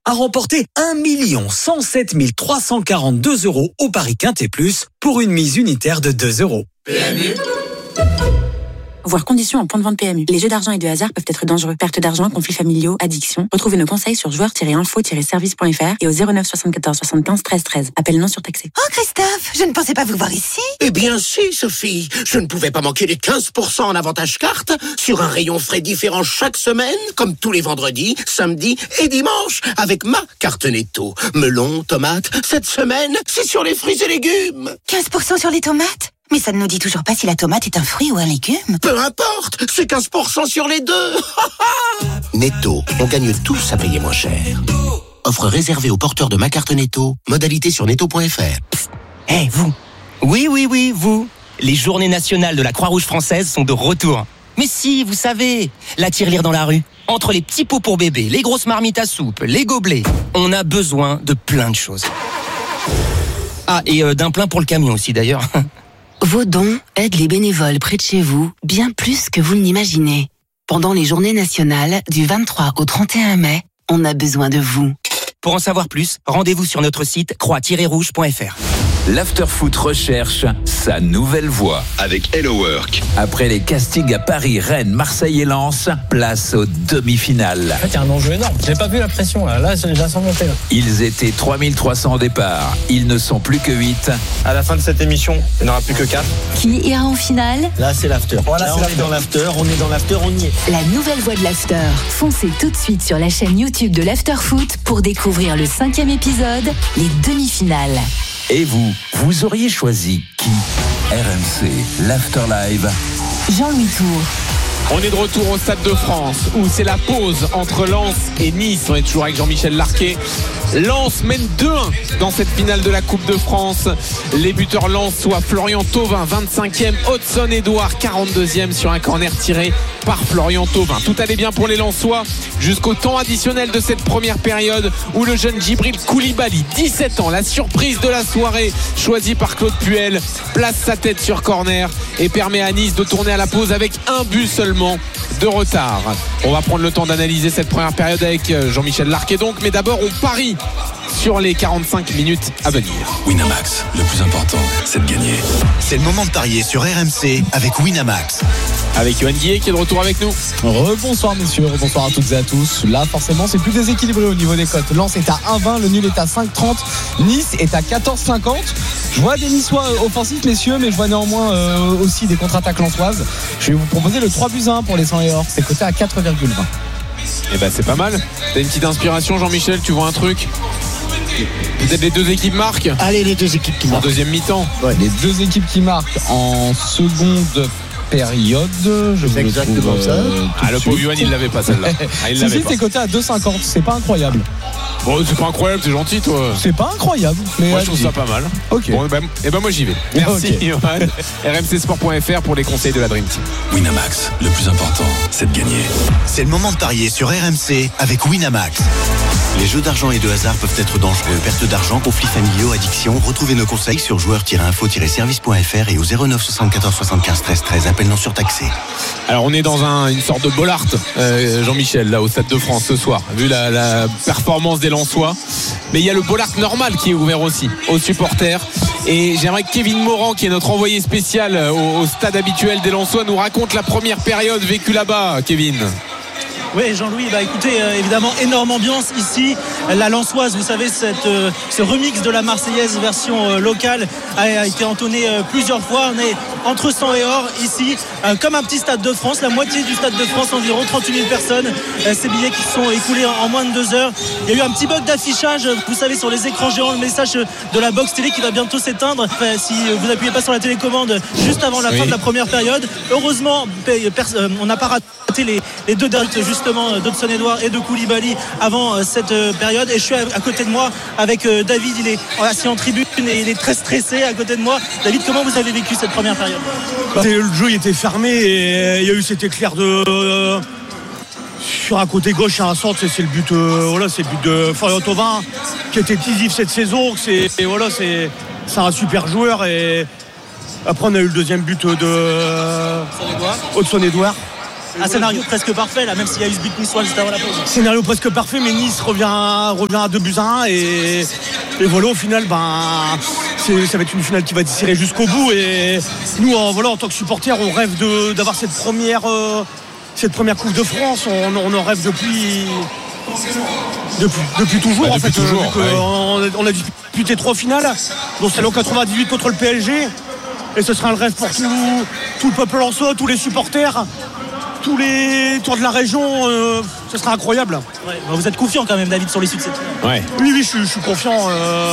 à remporter 1 107 342 € au Paris Quintet Plus pour une mise unitaire de 2 €. PMU. Voir conditions en point de vente PMU. Les jeux d'argent et de hasard peuvent être dangereux. Perte d'argent, conflits familiaux, addiction. Retrouvez nos conseils sur joueurs-info-service.fr et au 09 74 75 13 13. Appel non surtaxé. Oh Christophe, je ne pensais pas vous voir ici. Eh bien si, Sophie. Je ne pouvais pas manquer les 15% en avantage carte sur un rayon frais différent chaque semaine, comme tous les vendredis, samedis et dimanches, avec ma carte Netto. Melon, tomates, cette semaine, c'est sur les fruits et légumes. 15% sur les tomates ? Mais ça ne nous dit toujours pas si la tomate est un fruit ou un légume. Peu importe, c'est 15% sur les deux. Netto, on gagne tous à payer moins cher. Offre réservée aux porteurs de ma carte Netto. Modalité sur netto.fr. Eh, vous. Oui, vous. Les journées nationales de la Croix-Rouge française sont de retour. Mais si, vous savez, la tirelire dans la rue. Entre les petits pots pour bébé, les grosses marmites à soupe, les gobelets, on a besoin de plein de choses. Ah, et d'un plein pour le camion aussi d'ailleurs. Vos dons aident les bénévoles près de chez vous bien plus que vous ne l'imaginez. Pendant les journées nationales, du 23 au 31 mai, on a besoin de vous. Pour en savoir plus, rendez-vous sur notre site croix-rouge.fr. L'Afterfoot recherche sa nouvelle voix avec Hello Work. Après les castings à Paris, Rennes, Marseille et Lens, place aux demi-finales. En fait, il y a un enjeu énorme. J'ai pas vu la pression là. Là, je la sens monter. Ils étaient 3300 au départ. Ils ne sont plus que 8. À la fin de cette émission, il n'y en aura plus que 4. Qui ira en finale ? Là, c'est l'after. Voilà, là, on est dans l'after, on y est. La nouvelle voix de l'After. Foncez tout de suite sur la chaîne YouTube de l'Afterfoot pour découvrir le 5e épisode, les demi-finales. Et vous auriez choisi qui ? RMC, l'After Live. Jean-Louis Tour. On est de retour au Stade de France où c'est la pause entre Lens et Nice. On est toujours avec Jean-Michel Larquet. Lens mène 2-1 dans cette finale de la Coupe de France. Les buteurs lensois, Florian Thauvin 25e, Hudson Edouard 42e sur un corner tiré par Florian Thauvin. Tout allait bien pour les Lensois jusqu'au temps additionnel de cette première période où le jeune Djibril Koulibaly, 17 ans, la surprise de la soirée, choisi par Claude Puel, place sa tête sur corner et permet à Nice de tourner à la pause avec un but seulement de retard. On va prendre le temps d'analyser cette première période avec Jean-Michel Larquet donc, mais d'abord on parie sur les 45 minutes à venir. Winamax, le plus important, c'est de gagner. C'est le moment de parier sur RMC avec Winamax. Avec Yoann Guillet qui est de retour avec nous. Rebonsoir messieurs, rebonsoir à toutes et à tous. Là forcément c'est plus déséquilibré au niveau des cotes. Lens est à 1,20, le nul est à 5,30, Nice est à 14,50. Je vois des Niçois offensifs messieurs, mais je vois néanmoins aussi des contre-attaques lensoises. Je vais vous proposer le 3-1 pour les 100 et or, c'est coté à 4,20. Eh ben c'est pas mal. T'as une petite inspiration Jean-Michel, tu vois un truc ? Peut-être les deux équipes marquent. Allez, les deux équipes qui marquent. En deuxième mi-temps. Ouais. Les deux équipes qui marquent en seconde période. C'est exactement ça. Le pauvre Yoann il l'avait pas celle-là. Si, c'est coté à 2,50, c'est pas incroyable. Bon, c'est pas incroyable, t'es gentil toi. C'est pas incroyable, mais moi je trouve ça pas mal. Ok. Bon, moi j'y vais. Merci Yoann. RMCsport.fr pour les conseils de la Dream Team. Winamax, le plus important, c'est de gagner. C'est le moment de parier sur RMC avec Winamax. Les jeux d'argent et de hasard peuvent être dangereux. Perte d'argent, conflits familiaux, addiction. Retrouvez nos conseils sur joueurs-info-service.fr et au 09 74 75 13 13. Appel non surtaxé. Alors on est dans une sorte de Bollard, Jean-Michel, là au Stade de France ce soir, vu la performance des Lensois. Mais il y a le Bollard normal qui est ouvert aussi aux supporters. Et j'aimerais que Kevin Morand, qui est notre envoyé spécial au stade habituel des Lensois, nous raconte la première période vécue là-bas, Kevin. Oui, Jean-Louis, écoutez, évidemment, énorme ambiance ici. La Lensoise, vous savez, ce remix de la Marseillaise version locale a été entonné plusieurs fois. On est entre 100 et or ici, comme un petit Stade de France, la moitié du Stade de France, environ 38 000 personnes. Ces billets qui se sont écoulés en moins de 2 heures. Il y a eu un petit bug d'affichage, vous savez, sur les écrans géants, le message de la box télé qui va bientôt s'éteindre. Si vous n'appuyez pas sur la télécommande juste avant la fin de la première période. Heureusement, on n'a pas raté les deux dates justement d'Hudson Edouard et de Koulibaly avant cette période. Et je suis à côté de moi avec David, il est assis en tribune et il est très stressé à côté de moi. David, comment vous avez vécu cette première période ? Le jeu il était fermé et il y a eu cet éclair de sur un côté gauche à un centre, c'est le but c'est le but de Florian Thauvin qui était décisif cette saison. C'est un super joueur. Et après on a eu le deuxième but de Hudson Edouard Un scénario presque parfait là, même s'il y a eu ce but niçois juste avant la pause. Scénario presque parfait, mais Nice revient à 2-1 et voilà, au final, ça va être une finale qui va tirer jusqu'au bout. Et nous, en tant que supporters, on rêve d'avoir cette première Coupe de France. On en rêve depuis toujours. Depuis toujours, on a disputé 3 finales, dont celle en 98 contre le PSG. Et ce sera un rêve pour tout le peuple lensois, tous les supporters, tous les tours de la région. Ce sera incroyable. Ouais, vous êtes confiant quand même, David, sur l'issue de cette finale. Ouais. Oui, je suis confiant.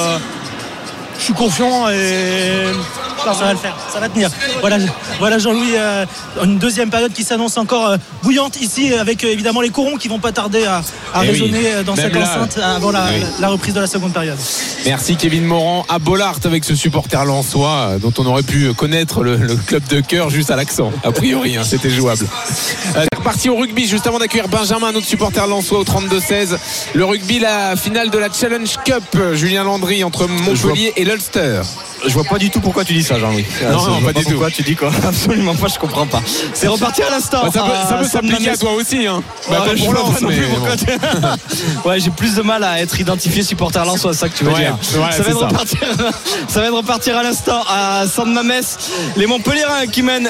Je suis confiant et ça va le faire, ça va tenir. Voilà Jean-Louis, une deuxième période qui s'annonce encore bouillante ici, avec évidemment les corons qui vont pas tarder à résonner dans cette enceinte avant la reprise de la seconde période. Merci Kevin Morand à Bollaert avec ce supporter lensois dont on aurait pu connaître le club de cœur juste à l'accent. A priori, c'était jouable. C'est reparti au rugby juste avant d'accueillir Benjamin, notre supporter lensois au 32-16. Le rugby, la finale de la Challenge Cup, Julien Landry entre Montpellier et l'Ulster. Je vois pas du tout pourquoi tu dis ça, Jean-Louis. Non, pas du tout. Pourquoi tu dis quoi? Absolument pas, je comprends pas. C'est reparti à l'instant. Ça peut s'appliquer à toi aussi, hein. Pas pour Lens, mais bon. Ouais, j'ai plus de mal à être identifié supporter lensois, c'est ça que tu veux dire. Ça vient de repartir à l'instant à Saint-Mamès. Les Montpelliérains qui mènent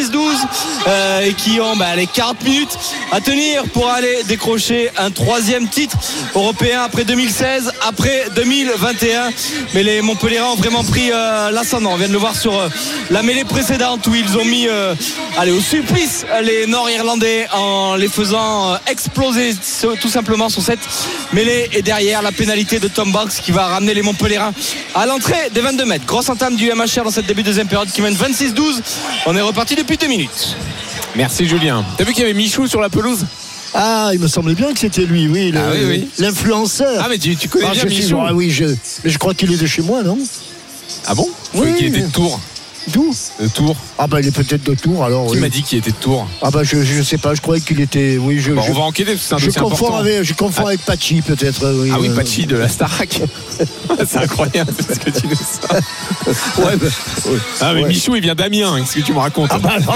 26-12 et qui ont les 40 minutes à tenir pour aller décrocher un 3e titre européen après 2016, après 2021. Mais les Montpelliérains ont vraiment pris l'ascendant. On vient de le voir sur la mêlée précédente où ils ont mis au supplice les Nord-Irlandais en les faisant exploser tout simplement sur cette mêlée. Et derrière, la pénalité de Tom Banks qui va ramener les Montpelliérains à l'entrée des 22 mètres. Grosse entame du MHR dans cette début de deuxième période qui mène 26-12. On est reparti depuis 2 minutes. Merci Julien. T'as vu qu'il y avait Michou sur la pelouse? Ah, il me semblait bien que c'était lui, oui, l'influenceur. Ah, mais tu connais bien Michou? Oui, mais je crois qu'il est de chez moi, non? Ah bon? Oui. Il était de Tours. D'où? De Tours. Ah il est peut-être de Tours alors. Qui m'a dit qu'il était de Tours? Je sais pas, je croyais qu'il était. Oui, on va enquêter parce que c'est un dossier important. Je confonds avec Pachi peut-être. Oui, oui, Pachi de la Starac. C'est incroyable ce que tu nous sors. Ah mais Michou il vient d'Amiens, qu'est-ce que tu me racontes?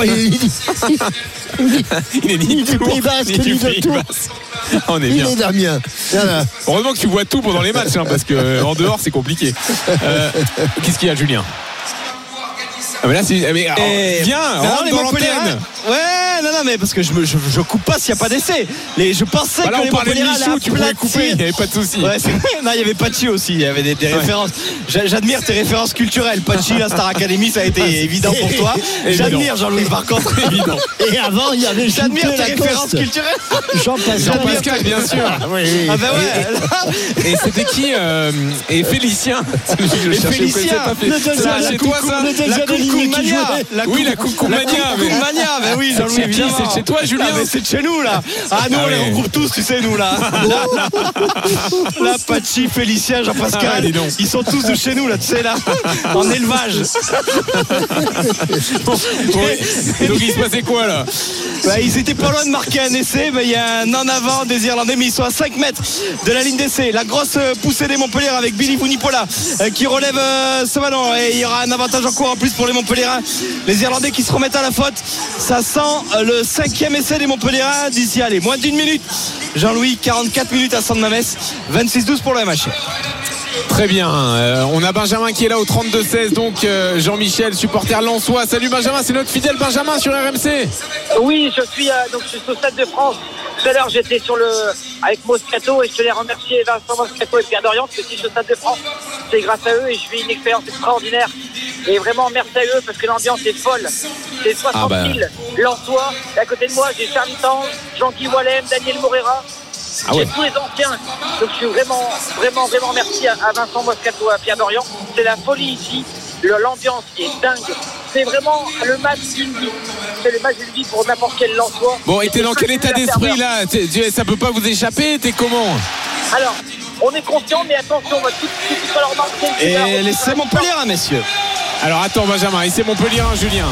Il est ni de Pays Basque ni de Tours. On est bien. Il est d'Amiens. Heureusement que tu vois tout pendant les matchs parce que en dehors c'est compliqué. Qu'est-ce qu'il y a, Julien? Ah mais là viens, rentre dans l'antenne. Ouais, non, mais parce que je coupe pas s'il n'y a pas d'essai. Je pensais que les Montpelliérains allaient tu pouvais couper, il n'y avait pas de souci. Ouais, non, il y avait Pachi aussi, il y avait des références. J'admire tes références culturelles. Pachi, la Star Academy, ça a été évident pour toi. J'admire Jean-Louis par contre. Évident. Et avant, il y avait j'admire tes références culturelles. Jean-Pascal, bien sûr. Ah ben ouais. Et c'était qui et Félicien. Et Félicien. Chez toi ça? Oui, la Coucou-Mania. Ben oui, Jean-Louis, c'est chez toi, Julien? Mais c'est de chez nous là. Nous on les regroupe tous, tu sais, nous là. Là, Pachi, Félicien, Jean-Pascal, ils sont tous de chez nous là, tu sais là, en élevage. Donc il se passait quoi là? Ils étaient pas loin de marquer un essai, mais il y a un en avant des Irlandais, mais ils sont à 5 mètres de la ligne d'essai. La grosse poussée des Montpelliérains avec Billy Vunipola qui relève ce ballon, et il y aura un avantage en cours en plus pour les Montpelliérains. Les Irlandais qui se remettent à la faute. Ça sent le 5e essai des Montpelliérains d'ici moins d'1 minute. Jean-Louis, 44 minutes à Saint-Mamès, 26-12 pour le MHR. Très bien, on a Benjamin qui est là au 32-16, donc Jean-Michel, supporter lensois. Salut Benjamin, c'est notre fidèle Benjamin sur RMC. Oui, je suis au Stade de France. Tout à l'heure j'étais avec Moscato et je tenais à remercier Vincent Moscato et Pierre Dorian, parce que si je suis au Stade de France, c'est grâce à eux et je vis une expérience extraordinaire. Et vraiment merci à eux parce que l'ambiance est folle. C'est 60 000 lensois. Et à côté de moi j'ai Charlie Tange, Jean-Guy Wallem, Daniel Morera. J'ai tous les anciens. Donc je suis vraiment merci à Vincent Moscato, à Pierre Dorian. C'est la folie ici. L'ambiance est dingue. C'est vraiment le match d'une vie. C'est le match d'une vie pour n'importe quel lensois. Bon, et t'es dans quel état d'esprit là? Ça peut pas vous échapper? T'es comment? Alors, on est conscient, mais attention, on va tout de leur marquer. Et laissez Montpellier, messieurs. Alors attends Benjamin, et c'est Montpellier, Julien.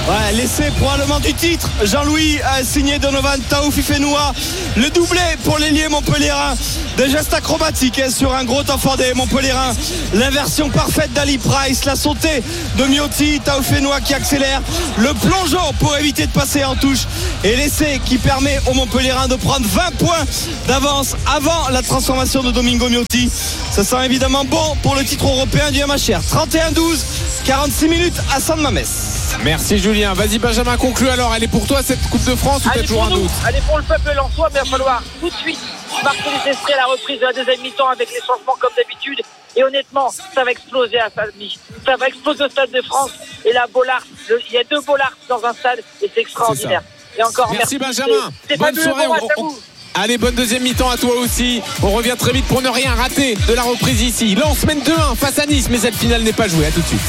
Ouais, l'essai probablement du titre. Jean-Louis a signé Donovan Taofifenua. Le doublé pour l'ailier montpelliérain. Des gestes acrobatiques sur un gros temps fort des montpelliérains. L'inversion parfaite d'Ali Price. La sautée de Miotti. Taofifenua qui accélère. Le plongeon pour éviter de passer en touche. Et l'essai qui permet aux montpelliérains de prendre 20 points d'avance avant la transformation de Domingo Miotti. Ça sent évidemment bon pour le titre européen du MHR. 31-12, 46 minutes à Saint-Mamès. Merci Julien. Vas-y Benjamin, conclue alors. Elle est pour toi cette Coupe de France ou t'as toujours un doute? Elle est pour le peuple lensois, mais il va falloir tout de suite marquer les esprits à la reprise de la deuxième mi-temps avec les changements comme d'habitude. Et honnêtement, ça va exploser à samedi. Ça va exploser au Stade de France. Et là, Bollard, il y a 2 Bollards dans un stade et c'est extraordinaire. Et encore merci Benjamin. Bonne soirée. Allez, bonne deuxième mi-temps à toi aussi. On revient très vite pour ne rien rater de la reprise ici. Lens mène 2-1 face à Nice, mais cette finale n'est pas jouée. À tout de suite.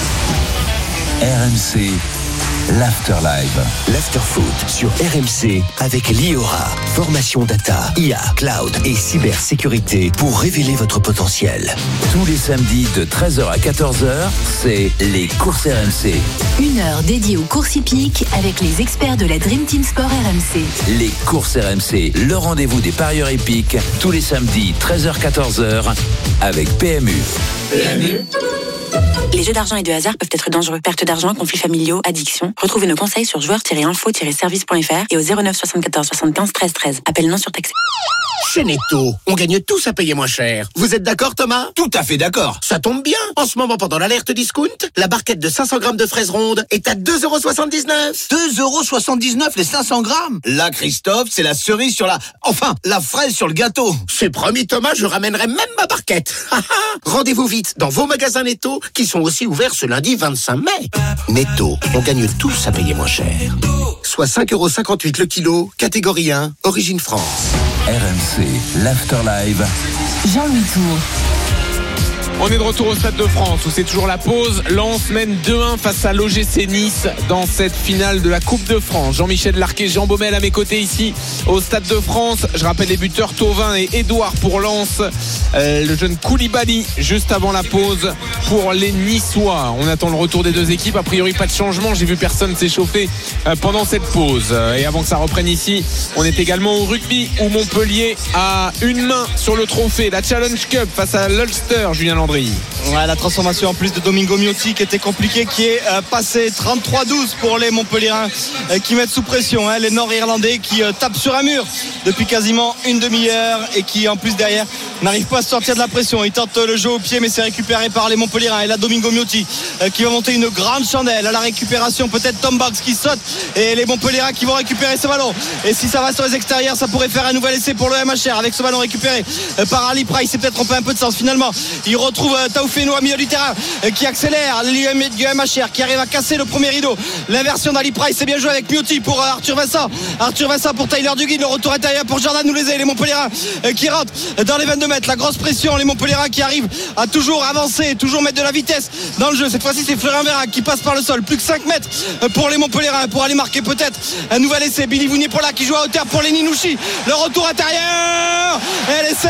RMC, l'Afterlive. L'Afterfoot sur RMC avec l'IORA. Formation data, IA, cloud et cybersécurité pour révéler votre potentiel. Tous les samedis de 13h à 14h, c'est les courses RMC. 1 heure dédiée aux courses hippiques avec les experts de la Dream Team Sport RMC. Les courses RMC, le rendez-vous des parieurs hippiques, tous les samedis 13h-14h avec PMU. Les jeux d'argent et de hasard peuvent être dangereux. Perte d'argent, conflits familiaux, addiction. Retrouvez nos conseils sur joueurs-info-service.fr et au 09 74 75 13 13. Appel non surtaxé. Chez Netto, on gagne tous à payer moins cher. Vous êtes d'accord, Thomas? Tout à fait d'accord. Ça tombe bien. En ce moment, pendant l'alerte discount, la barquette de 500 grammes de fraises rondes est à 2,79 €. 2,79 € les 500 grammes. Là, Christophe, c'est la cerise sur la... Enfin, la fraise sur le gâteau. C'est promis, Thomas, je ramènerai même ma barquette. Rendez-vous vite dans vos magasins Netto, qui sont aussi ouverts ce lundi 25 mai. Netto, on gagne tous à payer moins cher. Soit 5,58 € le kilo, catégorie 1, origine France. RMC, l'Afterlive. Jean-Louis Tour. On est de retour au Stade de France où c'est toujours la pause. Lens mène 2-1 face à l'OGC Nice dans cette finale de la Coupe de France. Jean-Michel Larquet, Jean Baumel à mes côtés ici au Stade de France. Je rappelle les buteurs Thauvin et Edouard pour Lens. Le jeune Koulibaly juste avant la pause pour les Niçois. On attend le retour des deux équipes. A priori pas de changement. J'ai vu personne s'échauffer pendant cette pause. Et avant que ça reprenne ici, on est également au rugby où Montpellier a une main sur le trophée. La Challenge Cup face à l'Ulster, Julien Landry. Ouais, la transformation en plus de Domingo Miotti qui était compliquée, qui est passé 33-12 pour les Montpelliérains qui mettent sous pression les Nord-Irlandais qui tapent sur un mur depuis quasiment une demi-heure et qui en plus derrière n'arrivent pas à sortir de la pression. Ils tentent le jeu au pied mais c'est récupéré par les Montpelliérains. Et là Domingo Miotti qui va monter une grande chandelle à la récupération, peut-être Tom Banks qui saute et les Montpelliérains qui vont récupérer ce ballon. Et si ça va sur les extérieurs, ça pourrait faire un nouvel essai pour le MHR avec ce ballon récupéré par Ali Price. C'est peut-être trompé un peu de sens finalement. Il retrouve Taofifenua au milieu du terrain qui accélère du MHR qui arrive à casser le premier rideau. L'inversion d'Ali Price, c'est bien joué avec Miotti pour Arthur Vincent pour Tyler Duguid. Le retour intérieur pour Jordan Noulezé. Les Montpelliérains qui rentrent dans les 22 mètres. La grosse pression, les Montpelliérains qui arrivent à toujours avancer, toujours mettre de la vitesse dans le jeu. Cette fois-ci c'est Florian Verrac qui passe par le sol. Plus que 5 mètres pour les Montpelliérains pour aller marquer peut-être un nouvel essai. Billy Vunipola qui joue à hauteur pour Lenny Nouchi. Le retour intérieur et l'essai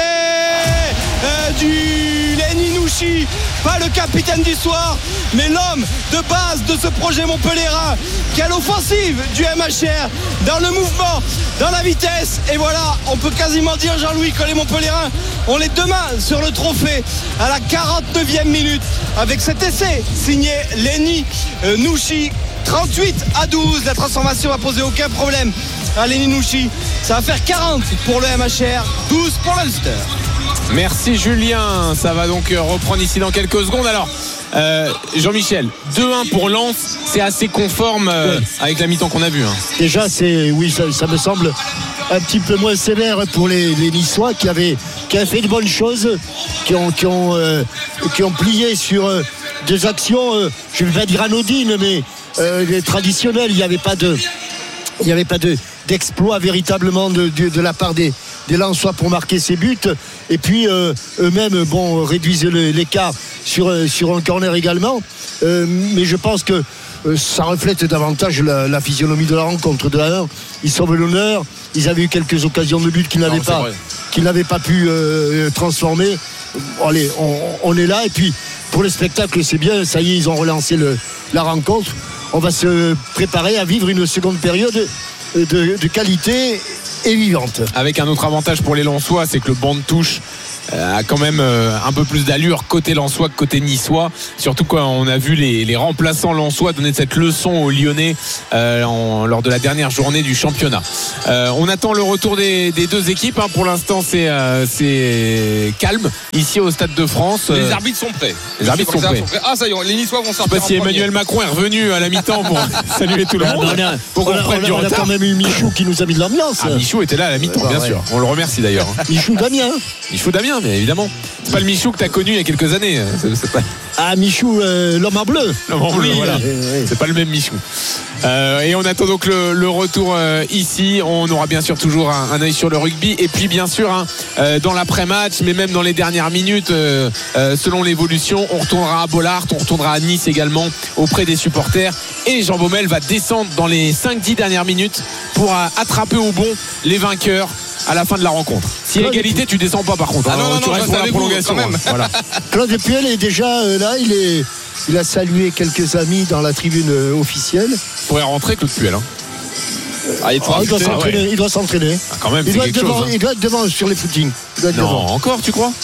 du Lenny Nouchi, pas le capitaine du soir mais l'homme de base de ce projet montpelliérain. Quelle offensive du MHR dans le mouvement, dans la vitesse. Et voilà, on peut quasiment dire, Jean-Louis, que les Montpelliérains ont les deux mains sur le trophée à la 49e minute avec cet essai signé Lenny Nouchi. 38-12, la transformation va poser aucun problème à Lenny Nouchi. Ça va faire 40 pour le MHR, 12 pour l'Ulster. Merci Julien, ça va donc reprendre ici dans quelques secondes. Alors Jean-Michel, 2-1 pour Lens, c'est assez conforme avec la mi-temps qu'on a vue. Déjà ça me semble un petit peu moins sévère pour les Niçois qui avaient fait de bonnes choses, qui ont plié sur des actions, je ne vais pas dire anodines, mais traditionnelles. Il n'y avait pas d'exploit véritablement de la part des Lensois pour marquer ses buts. Et puis eux-mêmes réduisent l'écart sur un corner également. Mais je pense que ça reflète davantage la physionomie de la rencontre. De la 1, ils sauvent l'honneur. Ils avaient eu quelques occasions de but qu'ils n'avaient pas pu transformer. Allez, on est là. Et puis pour le spectacle, c'est bien. Ça y est, ils ont relancé la rencontre. on va se préparer à vivre une seconde période de qualité et vivante. Avec un autre avantage pour les Lensois, c'est que le banc de touche a quand même un peu plus d'allure côté lensois que côté niçois, surtout quand on a vu les remplaçants lensois donner cette leçon aux Lyonnais lors de la dernière journée du championnat. On attend le retour des deux équipes, hein. Pour l'instant c'est calme ici au Stade de France. Les arbitres sont prêts. Les arbitres sont prêts. Ah ça y est, les Niçois vont sortir. Je sais pas si Emmanuel Macron est revenu à la mi-temps pour saluer tout le monde. On a quand même eu Michou qui nous a mis de l'ambiance. Ah, Michou était là à la mi-temps, bien sûr. On le remercie d'ailleurs. Michou Damien, mais évidemment. C'est pas le Michou que t'as connu il y a quelques années. C'est pas... Ah, Michou, l'homme en bleu. L'homme en bleu, voilà. C'est pas le même Michou. Et on attend donc le retour ici. On aura bien sûr toujours un œil sur le rugby. Et puis bien sûr, dans l'après-match, mais même dans les dernières minutes, selon l'évolution, on retournera à Bollaert, on retournera à Nice également auprès des supporters. Et Jean Baumel va descendre dans les 5-10 dernières minutes pour attraper au bon les vainqueurs à la fin de la rencontre. Si il y a égalité, tu descends pas par contre. Non, tu restes pour la prolongation. Voilà. Claude Puel est déjà là, il a salué quelques amis dans la tribune officielle. Il pourrait rentrer, Claude Puel. Il doit s'entraîner. Ah, quand même, il doit être devant sur les footings. Encore, tu crois?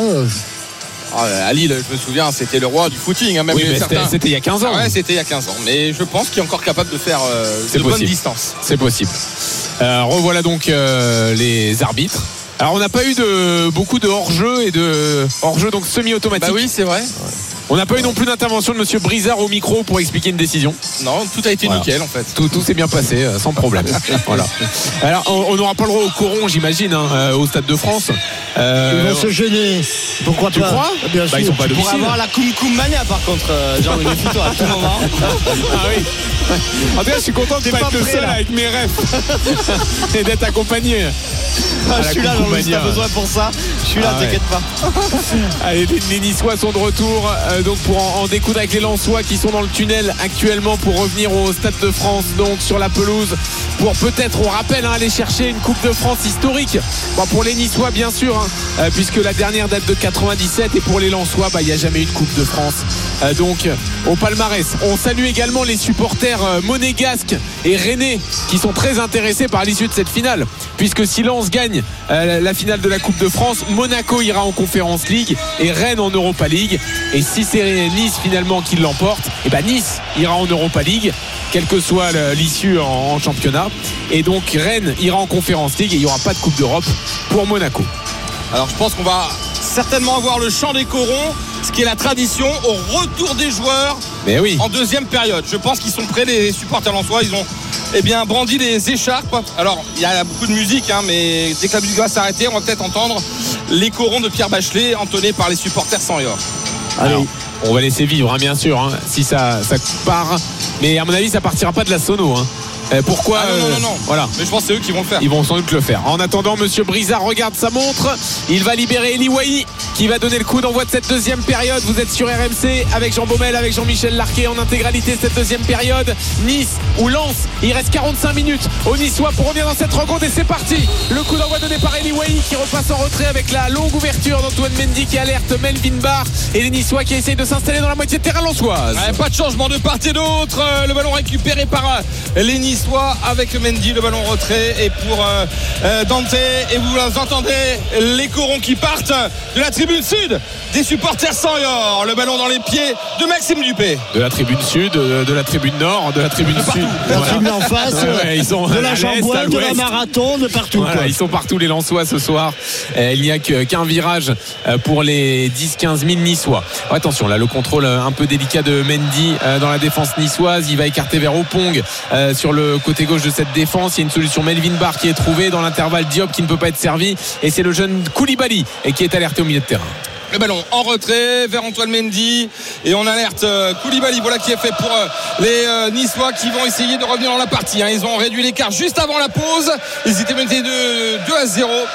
À Lille, je me souviens, c'était le roi du footing. Même oui, mais c'était il y a 15 ans. Ouais, c'était il y a 15 ans. Mais je pense qu'il est encore capable de faire de bonnes distances. C'est possible. Revoilà donc les arbitres. Alors on n'a pas eu beaucoup de hors-jeu et de hors-jeu donc semi-automatique. Bah oui, c'est vrai. On n'a pas eu non plus d'intervention de monsieur Brizard au micro pour expliquer une décision. Non, tout a été nickel en fait. Tout s'est bien passé, sans problème. Voilà. Alors on n'aura pas le droit au coron, j'imagine, au Stade de France. Ils vont se gêner. Pourquoi tu pas? Crois bien sûr. Ils sont pas domicile. Pour avoir la Koum Mania par contre, genre méfie-toi à tout moment. Ah oui. En tout cas, je suis content de pas être le seul avec mes rêves et d'être accompagné. Je suis là, Jean-Louis, si t'as besoin pour ça. Je suis là, t'inquiète pas. Allez, les Niçois sont de retour donc pour en découdre avec les Lensois qui sont dans le tunnel actuellement pour revenir au Stade de France, donc sur la pelouse, pour peut-être, on rappelle, aller chercher une Coupe de France historique. Pour les Niçois, bien sûr, puisque la dernière date de 97, et pour les Lensois, il n'y a jamais eu de Coupe de France. Donc au palmarès, on salue également les supporters monégasques et rennais qui sont très intéressés par l'issue de cette finale, puisque si Lens gagne la finale de la Coupe de France, Monaco ira en Conference League et Rennes en Europa League. Et si c'est Nice finalement qui l'emporte, et Nice ira en Europa League, quelle que soit l'issue en championnat. Et donc Rennes ira en Conference League et il n'y aura pas de Coupe d'Europe pour Monaco. Alors je pense qu'on va certainement avoir le chant des corons, ce qui est la tradition au retour des joueurs en deuxième période. Je pense qu'ils sont prêts, les supporters lensois. Ils ont brandi les écharpes. Alors il y a beaucoup de musique, mais dès que la musique va s'arrêter, on va peut-être entendre les corons de Pierre Bachelet entonnés par les supporters Sangor. Alors, on va laisser vivre, bien sûr, si ça part. Mais à mon avis, ça partira pas de la sono. Pourquoi non. Voilà. Mais je pense que c'est eux qui vont le faire. Ils vont sans doute le faire. En attendant, monsieur Brizard regarde sa montre. Il va libérer Eli Wahi qui va donner le coup d'envoi de cette deuxième période. Vous êtes sur RMC avec Jean Baumel, avec Jean-Michel Larquet en intégralité de cette deuxième période. Nice ou Lens. Il reste 45 minutes aux Niçois pour revenir dans cette rencontre et c'est parti. Le coup d'envoi donné par Eli Wahi qui repasse en retrait avec la longue ouverture d'Antoine Mendy qui alerte Melvin Barr et les Niçois qui essayent de s'installer dans la moitié de terrain lensoise. Pas de changement de part et d'autre. Le ballon récupéré par les Niçois avec Mendy, le ballon retrait et pour Dante, et vous entendez les corons qui partent de la tribune sud des supporters Sangor. Le ballon dans les pieds de Maxime Dupé. De la tribune sud, de la tribune nord, de la tribune sud. De la tribune en face, ils sont de la Jambois, de la Marathon, de partout. Voilà, ils sont partout les Lensois ce soir. Il n'y a qu'un virage pour les 10-15 000 Niçois. Attention, là le contrôle un peu délicat de Mendy dans la défense niçoise. Il va écarter vers Opong sur le côté gauche de cette défense. Il y a une solution Melvin Barr qui est trouvée dans l'intervalle. Diop qui ne peut pas être servi et c'est le jeune Koulibaly et qui est alerté au milieu de terrain. Le ballon en retrait vers Antoine Mendy et on alerte Koulibaly, voilà qui est fait pour les Niçois qui vont essayer de revenir dans la partie. Ils ont réduit l'écart juste avant la pause. Ils étaient menés de 2-0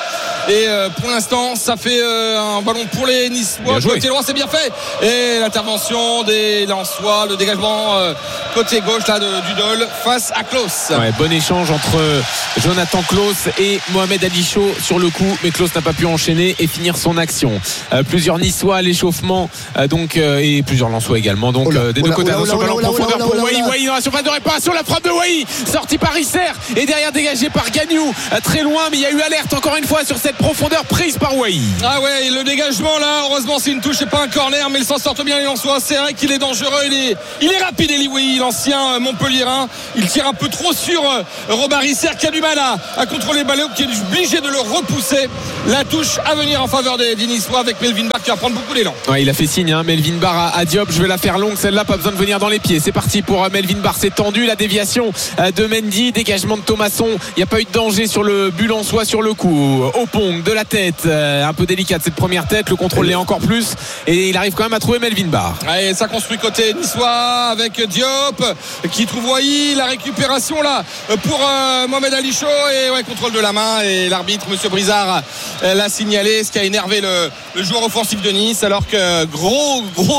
Et pour l'instant, ça fait un ballon pour les Niçois. Côté droit, c'est bien fait. Et l'intervention des Lensois, le dégagement côté gauche là d'Udol face à Klaus. Ouais, bon échange entre Jonathan Klaus et Mohamed Ali Chaud sur le coup, mais Klaus n'a pas pu enchaîner et finir son action. Plusieurs Niçois à l'échauffement, et plusieurs Lensois également. Donc des deux côtés, attention, ballon profondeur pour Wai. Wai dans la surface de réparation, la frappe de Wai, sortie par Risser et derrière dégagé par Gagnou, très loin, mais il y a eu alerte encore une fois sur cette profondeur prise par Wai. Ah ouais, le dégagement là, heureusement c'est une touche et pas un corner, mais il s'en sort bien les Lensois. C'est vrai qu'il est dangereux, il est rapide, Eli Wai, l'ancien Montpellierin. Il tire un peu trop sur Robin Risser qui a du mal à contrôler le ballon, qui est obligé de le repousser. La touche à venir en faveur des Niçois avec Melvin Barr qui va prendre beaucoup d'élan. Ouais, il a fait signe, Melvin Barr à Diop. Je vais la faire longue celle-là, pas besoin de venir dans les pieds. C'est parti pour Melvin Barr, c'est tendu, la déviation de Mendy, dégagement de Thomasson. Il n'y a pas eu de danger sur le but lensois sur le coup. Opong de la tête, un peu délicate cette première tête, le contrôle l'est encore plus et il arrive quand même à trouver Melvin Barr. Ouais, ça construit côté niçois avec Diop qui trouve Wai, la récupération là pour Mohamed Ali Chaud et contrôle de la main et l'arbitre monsieur Brizard l'a signalé, ce qui a énervé le joueur offensif de Nice, alors que gros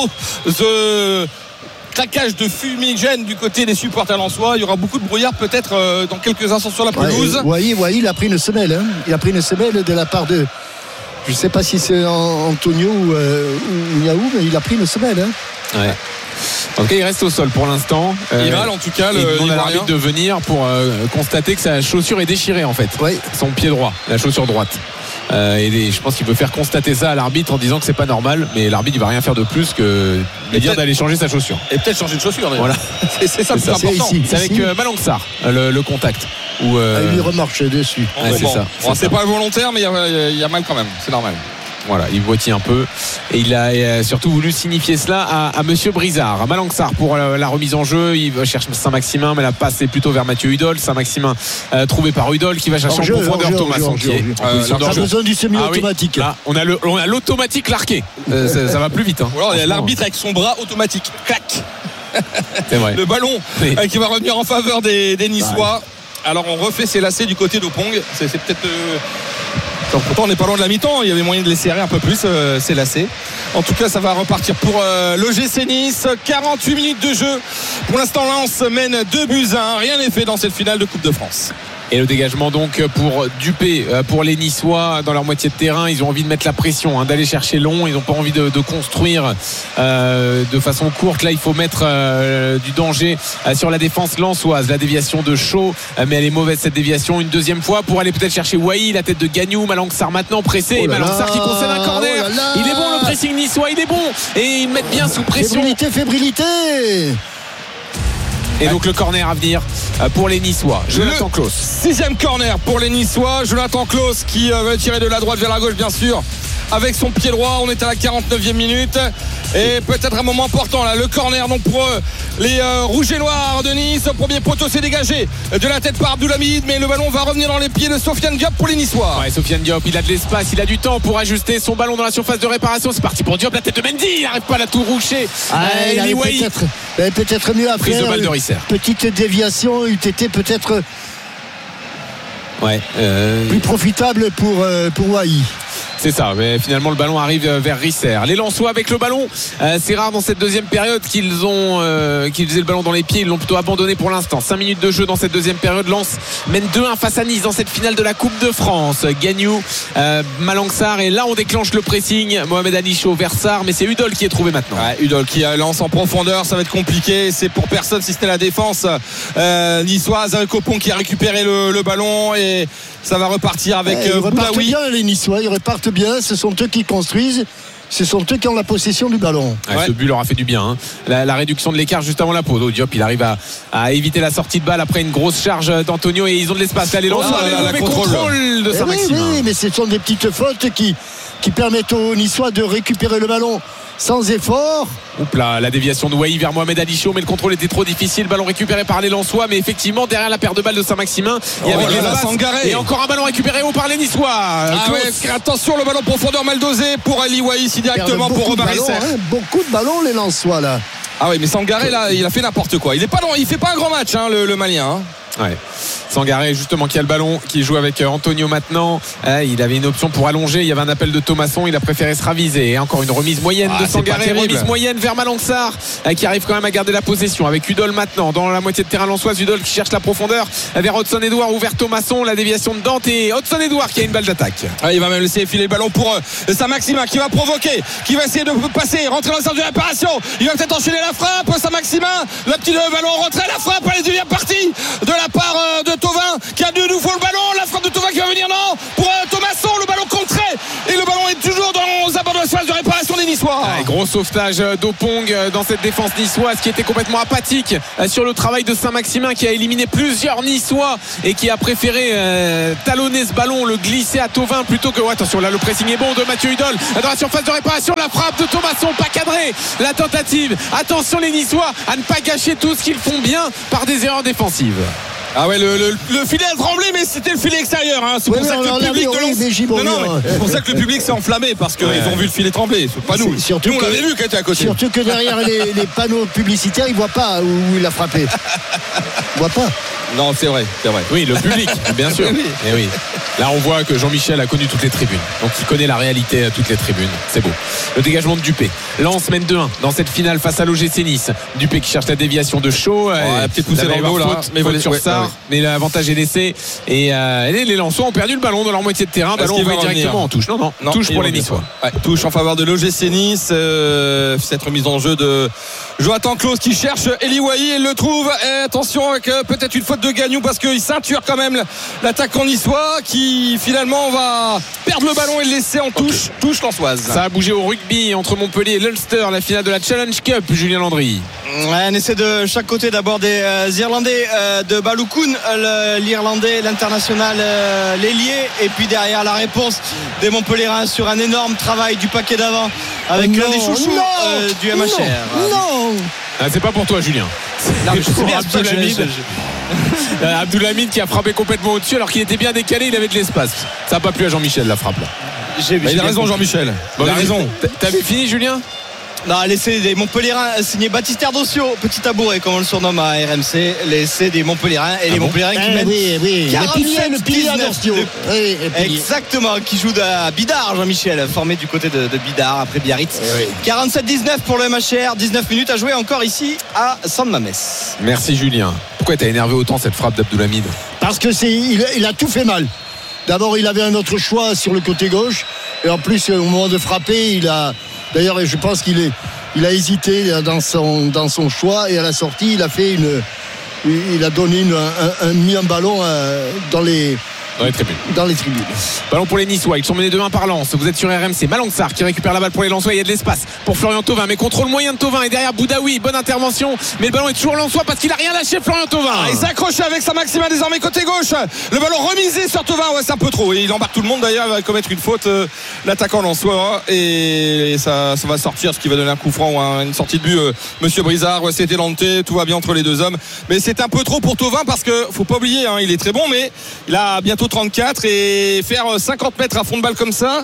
claquage de fumigène du côté des supporters lensois. Il y aura beaucoup de brouillard peut-être dans quelques instants sur la pelouse. Wai, il a pris une semelle. Il a pris une semelle de la part de, je ne sais pas si c'est Antonio ou Niaou, mais il a pris une semelle. Ouais. Ok, il reste au sol pour l'instant. Il râle en tout cas. Il demande à l'arbitre de venir pour constater que sa chaussure est déchirée en fait. Ouais. Son pied droit, la chaussure droite. Et je pense qu'il peut faire constater ça à l'arbitre en disant que c'est pas normal, mais l'arbitre il va rien faire de plus que lui dire d'aller changer sa chaussure. Et peut-être changer de chaussure. Voilà. C'est ça le plus important. C'est avec Malang Sarr le contact. Il lui remarche dessus. C'est ça. C'est pas volontaire, mais il y a mal quand même. C'est normal. Voilà, il boitille un peu et il a surtout voulu signifier cela à monsieur Brizard. Malang Sarr pour la remise en jeu, il cherche Saint-Maximin, mais la passe est plutôt vers Mathieu Udol. Saint-Maximin trouvé par Udol qui va chercher en profondeur Thomasson qui est on a besoin du semi-automatique. Là, on a l'automatique larqué. Ça va plus vite. Ou alors il y a l'arbitre avec son bras automatique. Clac. C'est vrai. Le ballon qui va revenir en faveur des Niçois. Alors on refait ses lacets du côté d'Opong. C'est peut-être pourtant on n'est pas loin de la mi-temps, il y avait moyen de les serrer un peu plus, c'est lassé. En tout cas ça va repartir pour l'OGC Nice. 48 minutes de jeu. Pour l'instant Lens mène 2-1. Rien n'est fait dans cette finale de Coupe de France. Et le dégagement donc pour Dupé, pour les Niçois dans leur moitié de terrain. Ils ont envie de mettre la pression, d'aller chercher long. Ils n'ont pas envie de construire de façon courte. Là il faut mettre du danger sur la défense lensoise. La déviation de Chaud, mais elle est mauvaise cette déviation. Une deuxième fois pour aller peut-être chercher Wai, la tête de Gagnou. Malang Sarr maintenant pressé, et Malang Sarr qui concède un corner. Il est bon le pressing niçois, il est bon. Et ils mettent bien sous pression. Fébrilité. Et donc le corner à venir pour les Niçois. Jonathan Klaus. 6e corner pour les Niçois. Jonathan Klaus qui va tirer de la droite vers la gauche bien sûr avec son pied droit. On est à la 49e minute et peut-être un moment important là. Le corner donc pour les rouges et noirs de Nice. Premier poteau s'est dégagé de la tête par Abdoulhamid, mais le ballon va revenir dans les pieds de Sofiane Diop pour les Niçois. Ouais, Sofiane Diop, il a de l'espace, il a du temps pour ajuster son ballon dans la surface de réparation. C'est parti pour Diop, la tête de Mendy, il n'arrive pas à la tout roucher. Il avait peut-être mieux à prise faire. De balle de Risser. Petite déviation, eût été peut-être plus profitable pour Wai. C'est ça, mais finalement le ballon arrive vers Risser. Les Lensois avec le ballon, c'est rare dans cette deuxième période qu'ils faisaient le ballon dans les pieds. Ils l'ont plutôt abandonné pour l'instant. 5 minutes de jeu dans cette deuxième période. Lens mène 2-1 face à Nice dans cette finale de la Coupe de France. Gagnou, Malang Sarr, et là on déclenche le pressing. Mohamed Ali Chaud vers Sarr, mais c'est Udol qui est trouvé maintenant. Udol qui lance en profondeur, ça va être compliqué. C'est pour personne si c'était la défense niçoise avec Opong qui a récupéré le ballon et ça va repartir avec ils repartent Boulaoui. bien les Niçois, ils repartent bien, ce sont eux qui construisent, ce sont eux qui ont la possession du ballon. Ce but leur a fait du bien. La réduction de l'écart juste avant la pause. Diop, il arrive à éviter la sortie de balle après une grosse charge d'Antonio et ils ont de l'espace. Là, les Lensois, le contrôle de Saint-Maximin. Oui, mais ce sont des petites fautes qui permettent aux Niçois de récupérer le ballon sans effort. Oups là, la déviation de Wai vers Mohamed Ali Chaud, mais le contrôle était trop difficile. Ballon récupéré par les Lensois, mais effectivement derrière la paire de balles de Saint-Maximin, il y avait et encore un ballon récupéré haut par les Niçois. Attention, le ballon profondeur mal dosé pour Ali Wai ici directement pour Robin Risser. Beaucoup de ballons les Lensois là. Ah oui, mais Sangaré là, il a fait n'importe quoi. Il fait pas un grand match, hein, le Malien. Ouais. Sangaré justement qui a le ballon, qui joue avec Antonio maintenant. Il avait une option pour allonger, il y avait un appel de Thomasson, il a préféré se raviser. Et encore une remise moyenne de Sangaré, remise moyenne vers Malang-Sarr qui arrive quand même à garder la possession avec Udol maintenant dans la moitié de terrain lensoise. Udol qui cherche la profondeur vers Hudson-Edouard ou vers Thomasson, la déviation de Dante et Hudson-Edouard qui a une balle d'attaque. Il va même laisser filer le ballon pour Saint-Maximin qui va provoquer, qui va essayer de passer, rentrer dans le centre de réparation. Il va peut-être enchaîner la frappe. Saint-Maximin, le petit ballon en retrait, la frappe, elle est deuxième partie de la part de Thauvin qui a de nouveau le ballon, la frappe de Thauvin qui va venir pour Thomasson, le ballon contré et le ballon est toujours dans les abords de l'espace de réparation des Niçois. Gros sauvetage d'Opong dans cette défense niçoise qui était complètement apathique sur le travail de Saint-Maximin qui a éliminé plusieurs Niçois et qui a préféré talonner ce ballon, le glisser à Thauvin plutôt que attention là le pressing est bon de Mathieu Udol dans la surface de réparation, la frappe de Thomasson pas cadré, la tentative, attention les Niçois à ne pas gâcher tout ce qu'ils font bien par des erreurs défensives. Ah ouais, le filet a tremblé, mais c'était le filet extérieur. Hein. C'est pour ça que le public c'est pour ça que le public s'est enflammé parce qu'ils ont vu le filet trembler. C'est pas nous. Nous on l'avait vu qui était à côté. Surtout que derrière les panneaux publicitaires, ils voient pas où il a frappé. Ils voient pas. Non, c'est vrai. Oui, le public, bien sûr. Et oui. Là, on voit que Jean-Michel a connu toutes les tribunes. Donc, il connaît la réalité à toutes les tribunes. C'est beau. Le dégagement de Dupé. Lens mène 2-1 dans cette finale face à l'OGC Nice. Dupé qui cherche la déviation de Shaw. Peut-être poussé dans le dos, là. Mais faute sur ça. Mais l'avantage est laissé. Et les Lensois ont perdu le ballon dans leur moitié de terrain. Ballon va directement en touche. Non. Touche pour les Niçois. Touche en faveur de l'OGC Nice. Cette remise en jeu de Jonathan Claus qui cherche Eli Wahi et le trouve. Et attention avec peut-être une faute de Gagnou parce qu'il ceinture quand même l'attaquant niçois qui finalement va perdre le ballon et le laisser en touche. Touche lensoise. Ça a bougé au rugby entre Montpellier et l'Ulster, la finale de la Challenge Cup. Julien Landry. Un essai de chaque côté, d'abord des Irlandais de Baloukoun, l'Irlandais, l'international, l'ailier, et puis derrière la réponse des Montpelliérains sur un énorme travail du paquet d'avant avec l'un des chouchous du MHR. Non. C'est pas pour toi, Julien. C'est pour Abdoulhamid. Abdoulhamid qui a frappé complètement au-dessus alors qu'il était bien décalé, il avait de l'espace. Ça n'a pas plu à Jean-Michel la frappe là. Il a raison Jean-Michel. Il a raison. T'avais fini, Julien? Non, l'essai des Montpelliérains signé Baptiste Erdosio, petit tabouret comme on le surnomme à RMC, l'essai des Montpelliérains et les Montpelliérains qui mènent le pilier Erdosio. Exactement, qui joue à Bidart, Jean-Michel, formé du côté de Bidart après Biarritz. 47-19 pour le MHR, 19 minutes à jouer encore ici à San Mamés. Merci Julien. Pourquoi t'as énervé autant cette frappe d'Abdoulhamid? Parce que il a tout fait mal. D'abord, il avait un autre choix sur le côté gauche et en plus au moment de frapper, d'ailleurs, je pense qu'il a hésité dans son choix et à la sortie, il a donné mis un ballon dans les tribunes. Ballon pour les Niçois, ils sont menés 2-1 par Lens. Vous êtes sur RMC. Malang-Sarr qui récupère la balle pour les Lensois. Il y a de l'espace pour Florian Thauvin, mais contrôle moyen de Thauvin. Et derrière Boudaoui, bonne intervention. Mais le ballon est toujours Lensois parce qu'il a rien lâché, Florian Thauvin. Il s'accroche avec Saint-Maximin désormais côté gauche. Le ballon remisé sur Thauvin. Ouais, c'est un peu trop. Et il embarque tout le monde d'ailleurs. Il va commettre une faute, l'attaquant Lensois. Et ça va sortir, ce qui va donner un coup franc ou une sortie de but. Monsieur Brizard, c'était Dante. Tout va bien entre les deux hommes. Mais c'est un peu trop pour Thauvin parce que faut pas oublier, il est très bon, mais il a bientôt 34 et faire 50 mètres à fond de balle comme ça,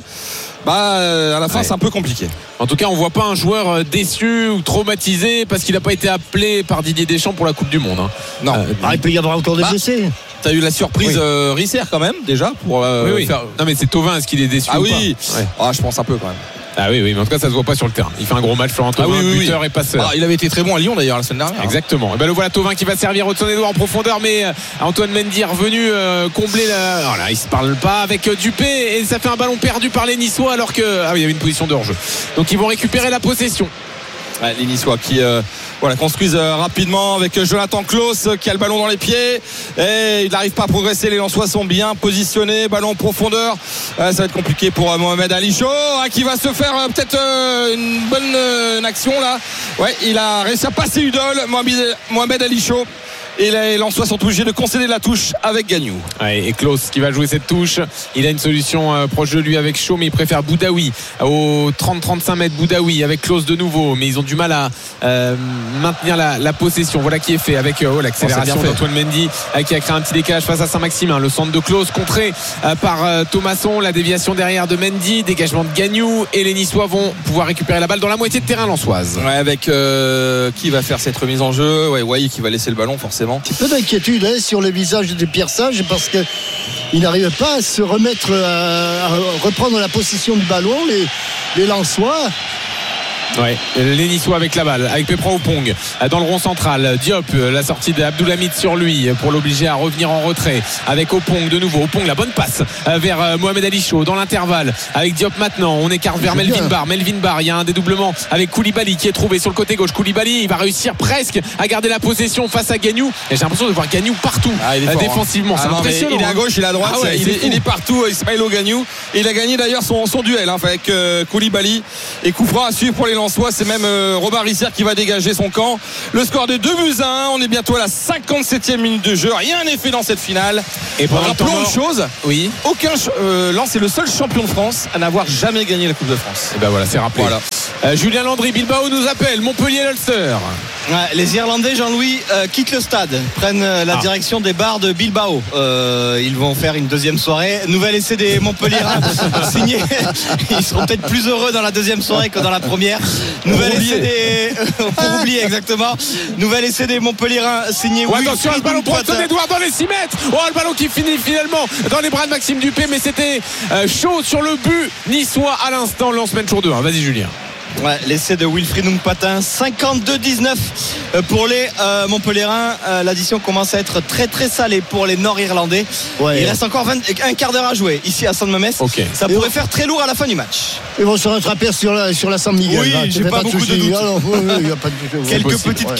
à la fin c'est un peu compliqué. En tout cas, on voit pas un joueur déçu ou traumatisé parce qu'il n'a pas été appelé par Didier Deschamps pour la Coupe du Monde. Non. Il peut y avoir encore des blessés. T'as eu la surprise Risser quand même déjà pour faire... Non mais c'est Thauvin, est-ce qu'il est déçu ou pas? Je pense un peu quand même. Ah oui, mais en tout cas ça se voit pas sur le terrain. Il fait un gros match, Florent Thauvin, buteur et passeur. Il avait été très bon à Lyon d'ailleurs la semaine dernière. Exactement. Et le voilà Thauvin qui va servir Hudson-Edouard en profondeur, mais Antoine Mendy est revenu combler voilà, il se parle pas avec Dupé et ça fait un ballon perdu par les Niçois alors que il y avait une position de hors-jeu. Donc ils vont récupérer la possession. Les Niçois qui construisent rapidement avec Jonathan Claus qui a le ballon dans les pieds et il n'arrive pas à progresser. Les Lensois sont bien positionnés, ballon en profondeur, ça va être compliqué pour Mohamed Ali Chaud qui va se faire peut-être une bonne action là. Il a réussi à passer Udol, Mohamed Ali Chaud et les Lensois sont obligés de concéder la touche avec Gagnou. Ouais, et Klaus qui va jouer cette touche, il a une solution proche de lui avec Shaw, mais il préfère Boudaoui au 30-35 mètres. Boudaoui avec Klaus de nouveau, mais ils ont du mal à maintenir la possession. Voilà qui est fait avec l'accélération d'Antoine Mendy qui a créé un petit décalage face à Saint-Maximin. Le centre de Klaus contré par Thomasson, la déviation derrière de Mendy, dégagement de Gagnou, et les Niçois vont pouvoir récupérer la balle dans la moitié de terrain lensoise. Ouais, avec qui va faire cette remise en jeu? Wai qui va laisser le ballon forcément. Un petit peu d'inquiétude sur le visage de Pierre Sage parce qu'il n'arrive pas à se remettre à reprendre la possession du ballon. Les Lensois. Ouais, les Niçois avec la balle, avec Pepra Opong dans le rond central. Diop, la sortie d'Abdoulhamid sur lui pour l'obliger à revenir en retrait. Avec Opong de nouveau. Opong, la bonne passe vers Mohamed Ali Chaud dans l'intervalle. Avec Diop maintenant, on écarte vers Melvin Barr. Il y a un dédoublement avec Koulibaly qui est trouvé sur le côté gauche. Koulibaly, il va réussir presque à garder la possession face à Gagnou. Et j'ai l'impression de voir Gagnou partout défensivement. C'est impressionnant. Il est à gauche, il est à droite. Il est partout, Ismaïlo Gagnou. Et il a gagné d'ailleurs son duel avec Koulibaly. Et coup franc à suivre pour les Lensois. C'est même Robin Rissière qui va dégager son camp. Le score de 2-1. On est bientôt à la 57e minute de jeu. Rien n'est fait dans cette finale. Et rappelons une chose. Oui. Lens est le seul champion de France à n'avoir jamais gagné la Coupe de France. Et ben voilà, c'est rappelé. Voilà. Julien Landry, Bilbao nous appelle. Montpellier-Ulster. Ouais, les Irlandais, Jean-Louis, quittent le stade, prennent la direction des bars de Bilbao. Ils vont faire une deuxième soirée. Nouvel essai des Montpelliérains signé. Ils seront peut-être plus heureux dans la deuxième soirée que dans la première. Nouvel essai des pour oublier exactement. Nouvel essai des Montpelliérains signé. Attention, le ballon pointé d'Edouard dans les 6 mètres. Le ballon qui finit finalement dans les bras de Maxime Dupé, mais c'était chaud sur le but niçois à l'instant. Lens mène sur 2-1. Vas-y Julien. Ouais, l'essai de Wilfried Nungpatin, 52-19 pour les Montpelliérains. L'addition commence à être très très salée pour les Nord-Irlandais. Il reste encore un quart d'heure à jouer ici à San Mamés. Ça pourrait faire très lourd à la fin du match. Ils vont se rattraper sur la San Miguel. Oui, j'ai pas beaucoup de doutes. Quelques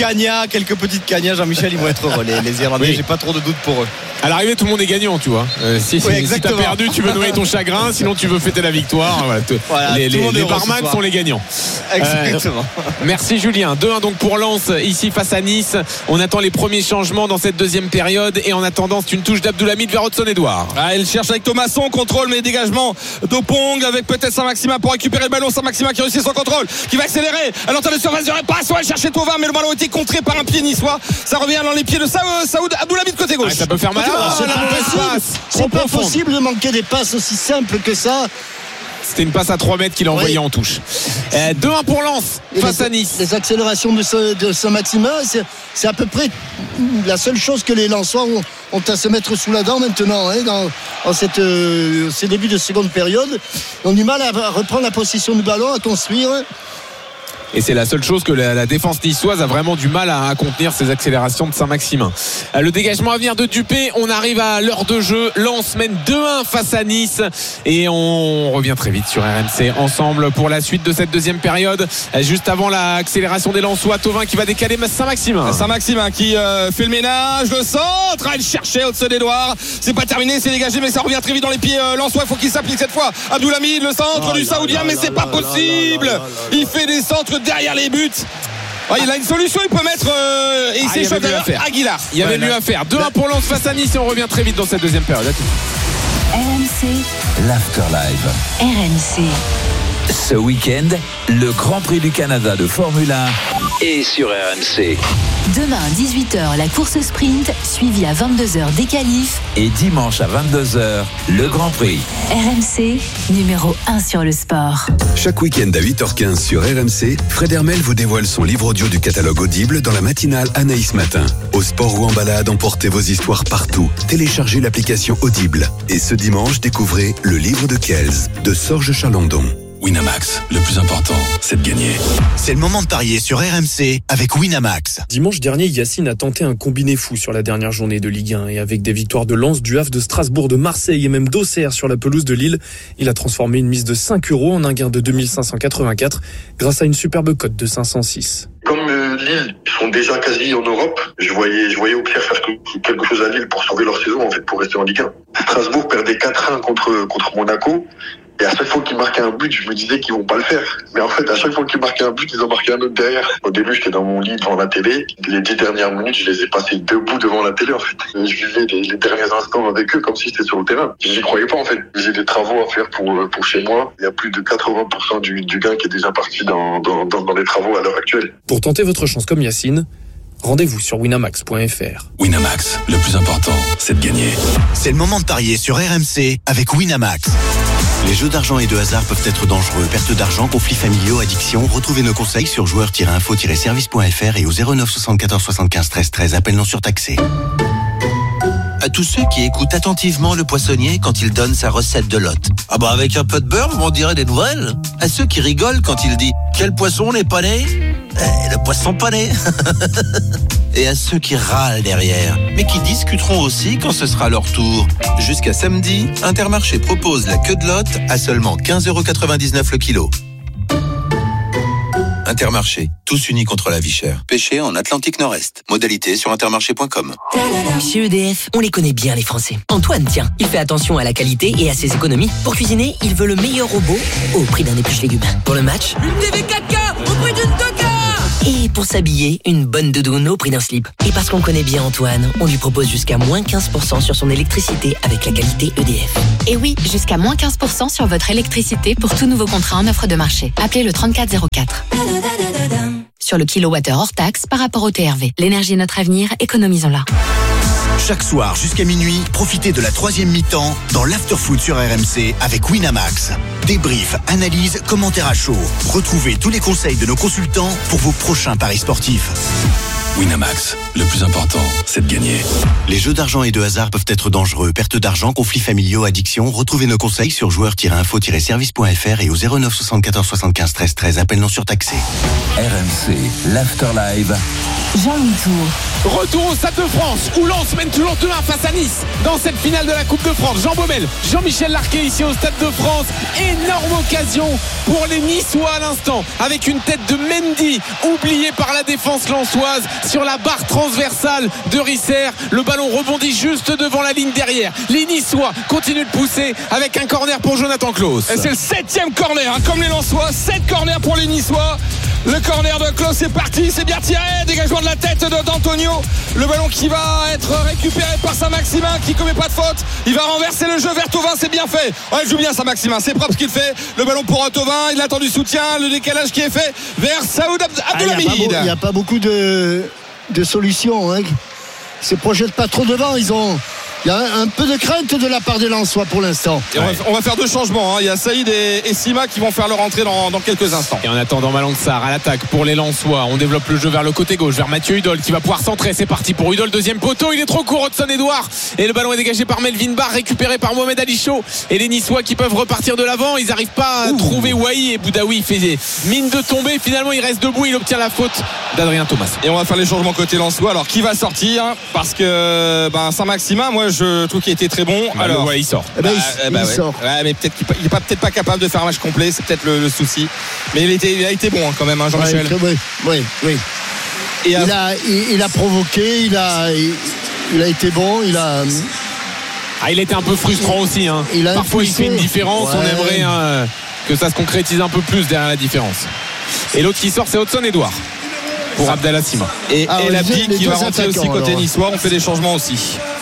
petites cagnas, Jean-Michel, ils vont être heureux. Les Irlandais, j'ai pas trop de doutes pour eux. À l'arrivée, tout le monde est gagnant, tu vois. Si t'as perdu, tu veux noyer ton chagrin. Sinon, tu veux fêter la victoire. Les barman sont les gagnants. Exactement. Merci Julien. 2-1 donc pour Lens ici face à Nice. On attend les premiers changements dans cette deuxième période, et en attendant, c'est une touche d'Abdoulhamid vers Hudson-Edouard. Il cherche avec Thomasson, contrôle mais dégagement d'Opong avec peut-être Saint-Maximin pour récupérer le ballon. Saint-Maximin qui réussit son contrôle, qui va accélérer à l'entrée de surface de réparation. Elle cherchait Thauvin, mais le ballon a été contré par un pied niçois. Ça revient dans les pieds de Saoud Abdoulhamid côté gauche. Ça peut faire mal. C'est pas possible de manquer des passes aussi simples que ça. C'était une passe à 3 mètres qu'il a envoyée en touche. 2-1 pour Lens face à Nice. Les accélérations de Saint-Maximin, c'est à peu près la seule chose que les Lensois ont à se mettre sous la dent maintenant, dans ces débuts de seconde période. Ils ont du mal à reprendre la possession du ballon, à construire. Et c'est la seule chose que la défense niçoise a vraiment du mal à contenir, ces accélérations de Saint-Maximin. Le dégagement à venir de Dupé. On arrive à l'heure de jeu. Lens mène 2-1 face à Nice. Et on revient très vite sur RMC ensemble pour la suite de cette deuxième période. Juste avant l'accélération des Lensois, Thauvin qui va décaler Saint-Maximin. Saint-Maximin qui fait le ménage. Le centre. Il cherchait Hudson-Edouard. C'est pas terminé, c'est dégagé, mais ça revient très vite dans les pieds Lensois. Il faut qu'il s'applique cette fois. Abdoulhamid, le centre du Saoudien, mais c'est pas possible. Il fait des centres derrière les buts. Il a une solution, il peut mettre et il s'échappe Aguilar. Il y avait mieux à faire. 2-1 pour Lens face à Nice, et on revient très vite dans cette deuxième période. RMC, l'Afterlife. RMC. Ce week-end, le Grand Prix du Canada de Formule 1 est sur RMC. Demain à 18h, la course sprint, suivie à 22h des qualifs. Et dimanche à 22h, le Grand Prix. RMC, numéro 1 sur le sport. Chaque week-end à 8h15 sur RMC, Fred Hermel vous dévoile son livre audio du catalogue Audible dans la matinale Anaïs Matin. Au sport ou en balade, emportez vos histoires partout. Téléchargez l'application Audible. Et ce dimanche, découvrez Le Livre de Kells de Sorge Chalandon. Winamax, le plus important, c'est de gagner. C'est le moment de parier sur RMC avec Winamax. Dimanche dernier, Yacine a tenté un combiné fou sur la dernière journée de Ligue 1. Et avec des victoires de Lens, du Havre, de Strasbourg, de Marseille et même d'Auxerre sur la pelouse de Lille, il a transformé une mise de 5 € en un gain de 2584 grâce à une superbe cote de 506. Comme Lille sont déjà quasi en Europe, je voyais Auxerre faire quelque chose à Lille pour sauver leur saison, en fait, pour rester en Ligue 1. Strasbourg perdait 4-1 contre Monaco. Et à chaque fois qu'ils marquaient un but, je me disais qu'ils vont pas le faire. Mais en fait, à chaque fois qu'ils marquaient un but, ils ont marqué un autre derrière. Au début, j'étais dans mon lit devant la télé. Les 10 dernières minutes, je les ai passées debout devant la télé, en fait. Je vivais les derniers instants avec eux comme si j'étais sur le terrain. J'y croyais pas, en fait. J'ai des travaux à faire pour chez moi. Il y a plus de 80% du gain qui est déjà parti dans les travaux à l'heure actuelle. Pour tenter votre chance comme Yacine, rendez-vous sur winamax.fr. Winamax, le plus important, c'est de gagner. C'est le moment de parier sur RMC avec Winamax. Les jeux d'argent et de hasard peuvent être dangereux. Perte d'argent, conflits familiaux, addiction. Retrouvez nos conseils sur joueurs-info-service.fr et au 09 74 75 13 13. Appel non surtaxé. À tous ceux qui écoutent attentivement le poissonnier quand il donne sa recette de lotte. Ah bah avec un peu de beurre, vous m'en direz des nouvelles. À ceux qui rigolent quand il dit « Quel poisson n'est pas né ?» Le poisson pané. Et à ceux qui râlent derrière, mais qui discuteront aussi quand ce sera leur tour. Jusqu'à samedi, Intermarché propose la queue de lotte à seulement 15,99€ le kilo. Intermarché, tous unis contre la vie chère. Pêché en Atlantique Nord-Est. Modalité sur intermarché.com. Chez EDF, on les connaît bien les Français. Antoine, tiens, il fait attention à la qualité et à ses économies. Pour cuisiner, il veut le meilleur robot au prix d'un épluche légumes. Pour le match, une TV 4K au prix d'une 2K. Et pour s'habiller, une bonne doudoune au prix d'un slip. Et parce qu'on connaît bien Antoine, on lui propose jusqu'à moins 15% sur son électricité avec la qualité EDF. Et oui, jusqu'à moins 15% sur votre électricité pour tout nouveau contrat en offre de marché. Appelez le 3404. Sur le kilowattheure hors taxe par rapport au TRV. L'énergie est notre avenir, économisons-la. Chaque soir jusqu'à minuit, profitez de la 3e mi-temps dans l'Afterfoot sur RMC avec Winamax. Débrief, analyse, commentaires à chaud. Retrouvez tous les conseils de nos consultants pour vos prochains paris sportifs. Winamax, le plus important, c'est de gagner. Les jeux d'argent et de hasard peuvent être dangereux. Perte d'argent, conflits familiaux, addiction. Retrouvez nos conseils sur joueurs-info-service.fr et au 09 74 75 13 13. Appel non surtaxé. RMC, l'After Live. Jean-Louis Tour. Retour au Stade de France où Lens mène toujours 2-1 face à Nice dans cette finale de la Coupe de France. Jean Baumel, Jean-Michel Larquet ici au Stade de France. Énorme occasion pour les Niçois à l'instant avec une tête de Mendy oubliée par la défense lensoise sur la barre transversale de Risser. Le ballon rebondit juste devant la ligne derrière. Les Niçois continuent de pousser avec un corner pour Jonathan Klaus. Et c'est le 7e corner, comme les Lensois. 7 corners pour les Niçois. Le corner de Klaus est parti, c'est bien tiré. Dégagement de la tête d'Antonio. Le ballon qui va être récupéré par Saint-Maximin qui commet pas de faute. Il va renverser le jeu vers Thauvin, c'est bien fait. Il joue bien Saint-Maximin, c'est propre ce qu'il fait. Le ballon pour Thauvin, il attend du soutien. Le décalage qui est fait vers Saoud Abdelhamid. Il n'y a pas beaucoup de solutions. Hein. Ils se projettent pas trop devant. Il y a un peu de crainte de la part des Lensois pour l'instant. Et on va faire 2 changements. Il y a Saïd et Sima qui vont faire leur entrée dans quelques instants. Et en attendant, Malang Sarr à l'attaque pour les Lensois. On développe le jeu vers le côté gauche, vers Mathieu Hudol qui va pouvoir centrer. C'est parti pour Hudol, deuxième poteau. Il est trop court, Hudson Edouard. Et le ballon est dégagé par Melvin Barr, récupéré par Mohamed Ali Chaud. Et les Niçois qui peuvent repartir de l'avant. Ils n'arrivent pas à trouver Wai. Et Boudaoui fait mine de tomber. Finalement, il reste debout. Il obtient la faute d'Adrien Thomas. Et on va faire les changements côté Lensois. Alors, qui va sortir? Parce que Saint-Maximin, moi, je trouve qu'il était très bon. Alors, ouais, il sort. Il sort. Ouais, mais peut-être qu'il n'est peut-être pas capable de faire un match complet. C'est peut-être le souci. Mais il a été bon quand même, Jean-Michel. Oui. Et il a provoqué. Il a été bon. Il était un peu frustrant aussi. Parfois, il fait une différence. Ouais. On aimerait que ça se concrétise un peu plus derrière la différence. Et l'autre qui sort, c'est Hudson Edouard pour Abdallah Sima. Et Labdi qui va rentrer aussi côté niçois. On fait des changements aussi.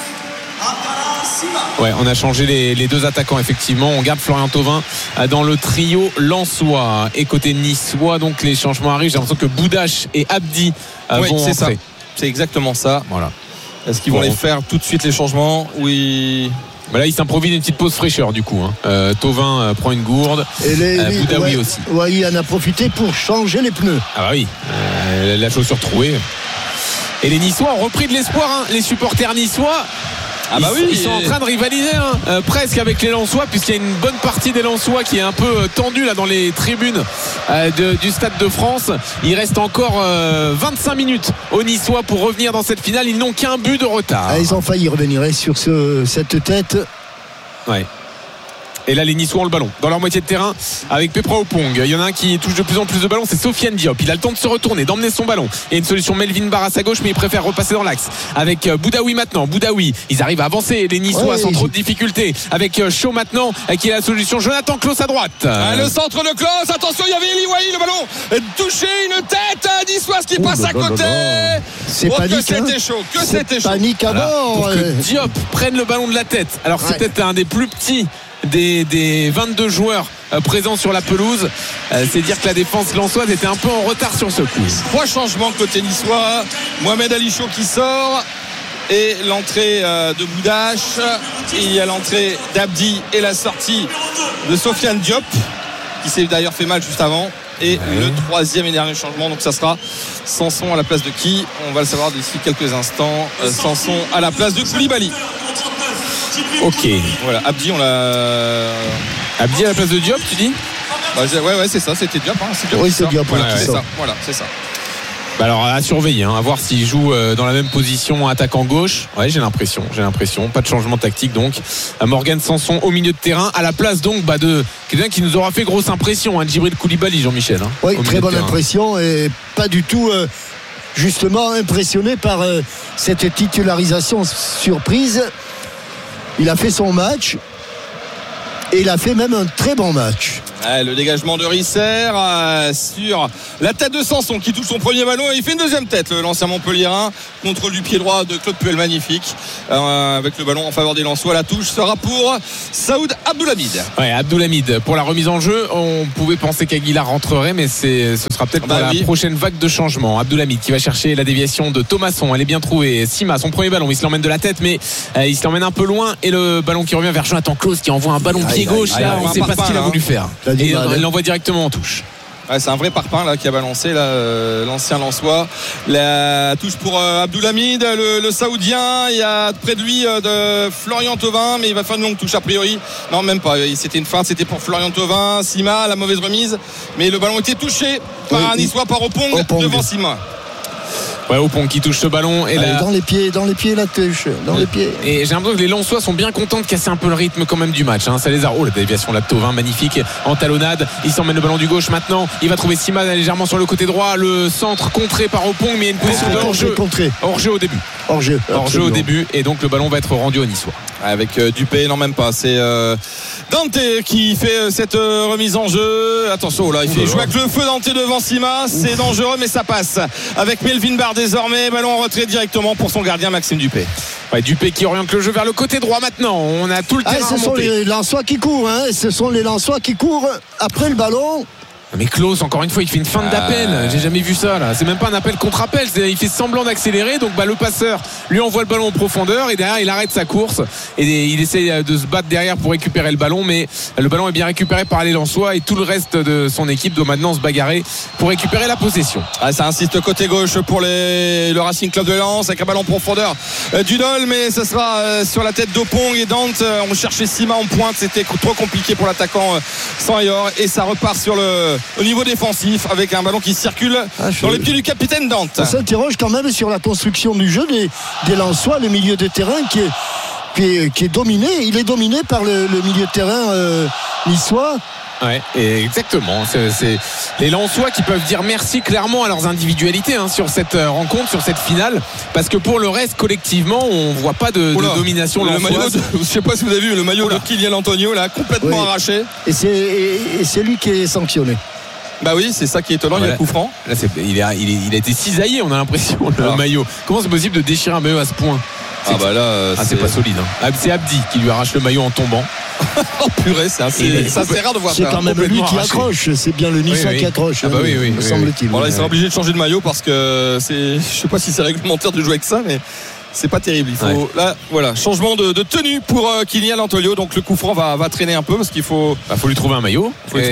Ouais, on a changé les 2 attaquants effectivement. On garde Florian Thauvin dans le trio lensois. Et côté niçois, donc les changements arrivent. J'ai l'impression que Boudache et Abdi vont c'est rentrer. Ça. C'est exactement ça. Voilà. Est-ce qu'ils vont les faire tout de suite les changements? Oui. Là, il s'improvise une petite pause fraîcheur du coup. Thauvin prend une gourde. Et Boudaoui aussi. Ouais, il en a profité pour changer les pneus. Ah bah oui. La chaussure trouée. Et les Niçois ont repris de l'espoir. Les supporters niçois. Ils sont en train de rivaliser presque avec les Lensois, puisqu'il y a une bonne partie des Lensois qui est un peu tendue là dans les tribunes du Stade de France. Il reste encore 25 minutes aux Niçois pour revenir dans cette finale. Ils n'ont qu'un but de retard. Ils ont failli revenir sur cette tête. Ouais. Et là les Niçois ont le ballon dans leur moitié de terrain avec Pepra Opong. Il y en a un qui touche de plus en plus de ballons, c'est Sofiane Diop. Il a le temps de se retourner, d'emmener son ballon. Il y a une solution Melvin Barr à sa gauche, mais il préfère repasser dans l'axe avec Boudaoui maintenant. Boudaoui, ils arrivent à avancer les Niçois sans trop de difficultés avec Shaw maintenant qui est la solution. Jonathan Claus à droite. Le centre de Claus, attention, il y avait Eli Wahi, le ballon touché, une tête niçoise qui passe à côté. C'est panique, que c'était chaud, que c'était chaud. Panique à bord. Pour que Diop prenne le ballon de la tête. Alors c'est peut-être un des plus petits des 22 joueurs présents sur la pelouse. C'est dire que la défense lensoise était un peu en retard sur ce coup. 3 changements côté niçois. Mohamed Ali Chaud qui sort et l'entrée de Boudache. Et il y a l'entrée d'Abdi et la sortie de Sofiane Diop qui s'est d'ailleurs fait mal juste avant. Et le troisième et dernier changement, donc ça sera Sanson à la place de qui? On va le savoir d'ici quelques instants. Sanson à la place de Koulibaly. Ok. Voilà, Abdi, on l'a. Abdi à la place de Diop, tu dis? Ouais, c'est ça, c'était Diop. Oui, c'est Diop. Voilà, c'est ça. Bah alors à surveiller, à voir s'il joue dans la même position attaquant gauche. Ouais, j'ai l'impression. Pas de changement tactique donc. Morgan Sanson au milieu de terrain à la place donc de quelqu'un qui nous aura fait grosse impression, Djibril Koulibaly, Jean-Michel. Oui, très bonne impression et pas du tout justement impressionné par cette titularisation surprise. Il a fait son match et il a fait même un très bon match. Le dégagement de Risser sur la tête de Sanson qui touche son premier ballon et il fait une deuxième tête, l'ancien Montpellierin, contrôle du pied droit de Claude Puel, magnifique, avec le ballon en faveur des Lensois. La touche sera pour Saoud Abdoulhamid. Ouais, Abdoulhamid pour la remise en jeu. On pouvait penser qu'Aguilar rentrerait, mais ce sera peut-être pour la prochaine vague de changement. Abdoulhamid qui va chercher la déviation de Thomasson, elle est bien trouvée. Sima, son premier ballon, il se l'emmène de la tête, mais il se l'emmène un peu loin et le ballon qui revient vers Jonathan Claus qui envoie un ballon pied gauche. Là, on ne sait pas ce qu'il a voulu faire. Et il l'envoie directement en touche. C'est un vrai parpaing là qui a balancé l'ancien Lensois. La touche pour Abdoulhamid, le Saoudien. Il y a près de lui de Florian Thauvin, mais il va faire une longue touche a priori. Non, même pas. C'était une feinte, c'était pour Florian Thauvin. Sima, la mauvaise remise, mais le ballon était touché par un Niçois, par Opong devant Sima. Ouais, Opong qui touche ce ballon et là, dans les pieds la touche dans les pieds. Et j'ai l'impression que les Lensois sont bien contents de casser un peu le rythme quand même du match. Ça les a. La déviation là de Thauvin, magnifique en talonnade. Il s'emmène le ballon du gauche maintenant. Il va trouver Sima légèrement sur le côté droit. Le centre contré par Opong, mais il y a une position de hors-jeu. Hors-jeu au début. Hors-jeu au début et donc le ballon va être rendu aux Niçois. Avec Dupé, non même pas. C'est Dante qui fait cette remise en jeu. Attention là, il fait jouer avec le feu Dante devant Sima. C'est dangereux mais ça passe. Avec Melvin Barr désormais, ballon en retrait directement pour son gardien Maxime Dupé. Ouais, Dupé qui oriente le jeu vers le côté droit maintenant. On a tout le terrain. Ce sont les Lensois qui courent. Ce sont les Lensois qui courent après le ballon. Mais Claus, encore une fois, il fait une feinte d'appel. J'ai jamais vu ça là. C'est même pas un appel contre appel. Il fait semblant d'accélérer. Donc le passeur lui envoie le ballon en profondeur et derrière il arrête sa course et il essaie de se battre derrière pour récupérer le ballon. Mais le ballon est bien récupéré par les Lensois et tout le reste de son équipe doit maintenant se bagarrer pour récupérer la possession. Ça insiste côté gauche pour le Racing Club de Lens avec un ballon en profondeur d'Udol, mais ce sera sur la tête d'Opong et Dante. On cherchait Sima en pointe, c'était trop compliqué pour l'attaquant Sanyor et ça repart au niveau défensif avec un ballon qui circule dans les pieds du capitaine Dante. On s'interroge quand même sur la construction du jeu des Lensois, le milieu de terrain qui est dominé. Il est dominé par le milieu de terrain niçois. Ouais, exactement. C'est les Lensois qui peuvent dire merci clairement à leurs individualités sur cette rencontre, sur cette finale, parce que pour le reste collectivement on voit pas de domination lensoise. Je sais pas si vous avez vu le maillot de Kylian Antonio là complètement arraché. Et c'est lui qui est sanctionné. Bah oui, c'est ça qui est étonnant, il y a coup franc. Là, il a été cisaillé, on a l'impression, le maillot. Comment c'est possible de déchirer un maillot à ce point? C'est pas solide. C'est Abdi qui lui arrache le maillot en tombant. Oh purée, c'est rare de voir ça. C'est quand même lui qui accroche, c'est bien le Niçois qui accroche. Me semble-t-il. Bon, là, il sera obligé de changer de maillot parce que je sais pas si c'est réglementaire de jouer avec ça, mais c'est pas terrible. Il faut là, changement de tenue pour Kylian Antonio. Donc le coup franc va traîner un peu parce qu'il faut lui trouver un maillot. Avec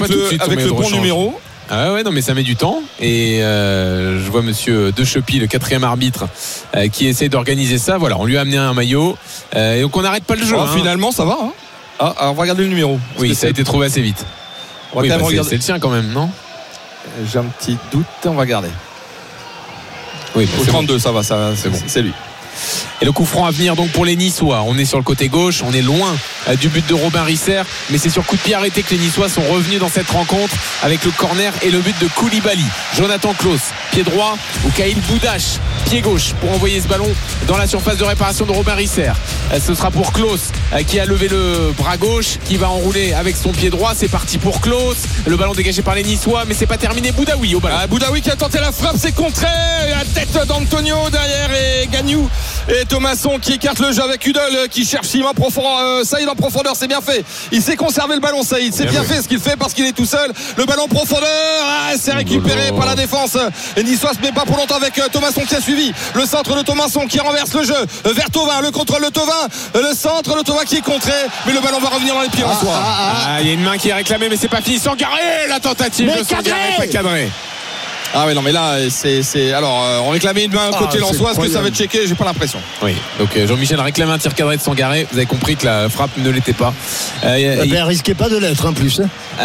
le bon numéro. Ah ouais, non mais ça met du temps et je vois monsieur De Chepy, le 4e arbitre qui essaie d'organiser ça. Voilà, on lui a amené un maillot et donc on n'arrête pas le jeu. Finalement ça va. Alors on va regarder le numéro. Oui, ça a été trouvé assez vite. C'est le sien quand même, non? J'ai un petit doute, on va regarder. Oui, au 32 bon. Ça va, c'est bon. C'est lui. Et le coup franc à venir donc pour les Niçois. On est sur le côté gauche, on est loin du but de Robin Risser, mais c'est sur coup de pied arrêté que les Niçois sont revenus dans cette rencontre avec le corner et le but de Koulibaly. Jonathan Klaus, pied droit, ou Khalil Boudache, pied gauche, pour envoyer ce ballon dans la surface de réparation de Robin Risser. Ce sera pour Klaus qui a levé le bras gauche, qui va enrouler avec son pied droit. C'est parti pour Klaus, le ballon dégagé par les Niçois, mais c'est pas terminé. Boudaoui au ballon. Boudaoui qui a tenté la frappe, c'est contré, la tête d'Antonio derrière et Gagnou et Thomasson qui écarte le jeu avec Udol qui cherche Saïd en profondeur. C'est bien fait, il sait conserver le ballon. Saïd, c'est bien fait ce qu'il fait parce qu'il est tout seul. Le ballon en profondeur, c'est récupéré par la défense. Et Niçois se met pas pour longtemps avec Thomasson qui a suivi le centre de Thomasson qui renverse le jeu vers Thauvin, le contrôle de Thauvin, le centre de Thauvin qui est contré, mais le ballon va revenir dans les pieds. Il y a une main qui est réclamée, mais c'est pas fini. Sangaré, la tentative de Sangaré, pas cadré. Ah oui, non mais là alors on réclamait une main côté Lensois. Est-ce que ça va être checké? J'ai pas l'impression. Oui, donc Jean-Michel a réclamé un tir cadré de Sangaré. Vous avez compris que la frappe ne l'était pas. Elle risquait pas de l'être en plus.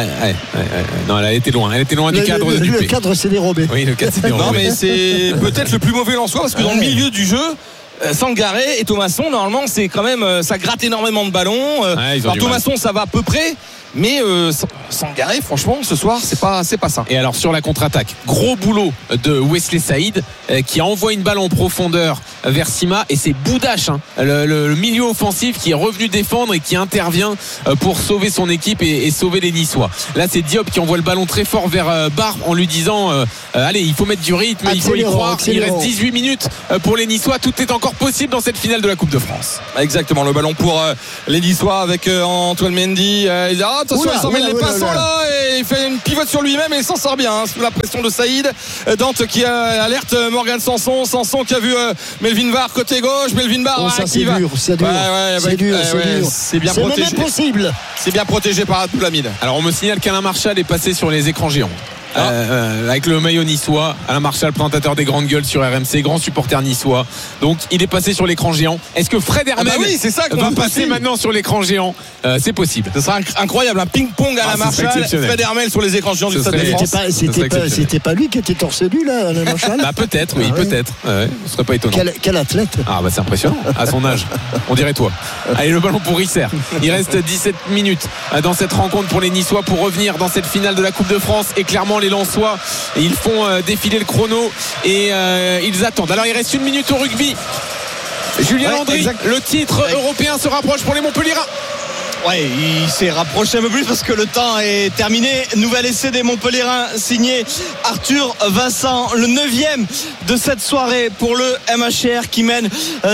Non, elle était loin du cadre de Dupé. Le cadre s'est dérobé. Oui, le cadre s'est dérobé. Non mais c'est peut-être le plus mauvais Lensois parce que dans le milieu du jeu, Sangaré et Thomasson, normalement c'est quand même, ça gratte énormément de ballons. Alors Thomasson ça va à peu près, mais Sangaré franchement ce soir c'est pas ça. Et alors sur la contre-attaque, gros boulot de Wesley Saïd qui envoie une balle en profondeur vers Sima, et c'est Boudache, le milieu offensif, qui est revenu défendre et qui intervient pour sauver son équipe et sauver les Niçois. Là c'est Diop qui envoie le ballon très fort vers Barre en lui disant allez, il faut mettre du rythme, il faut y croire. Il reste 18 minutes pour les Niçois, tout est encore possible dans cette finale de la Coupe de France. Exactement, le ballon pour les Niçois avec Antoine Mendy. Attention, il s'en mêle les pinceaux là et il fait une pivote sur lui-même et il s'en sort bien sous la pression de Saïd. Dante qui alerte Morgan Sanson qui a vu Melvin Barr côté gauche. Melvin Barr qui va. C'est dur. C'est bien protégé. C'est même possible. C'est bien protégé par Abdoulamid. Alors on me signale qu'Alain Marchal est passé sur les écrans géants. Avec le maillot niçois. Alain Marchal, présentateur des grandes gueules sur RMC, grand supporter niçois, donc il est passé sur l'écran géant. Est-ce que Fred Hermel va passer maintenant sur l'écran géant? C'est possible. Ce sera incroyable, un ping-pong à Alain Marchal, Fred Hermel sur les écrans géants du Stade de France. C'était pas lui qui était torse nu là, Alain Marchal? Peut-être, oui, peut-être. Ce serait pas étonnant. Quel athlète. C'est impressionnant à son âge, on dirait toi. Allez, le ballon pour Risser. Il reste 17 minutes dans cette rencontre pour les Niçois pour revenir dans cette finale de la Coupe de France, et clairement les Lensois, ils font défiler le chrono et ils attendent. Alors il reste 1 minute au rugby. Julien Landry, le titre européen se rapproche pour les Montpellierins. Ouais, il s'est rapproché un peu plus parce que le temps est terminé. Nouvel essai des Montpellierins signé Arthur Vincent, le 9e de cette soirée pour le MHR qui mène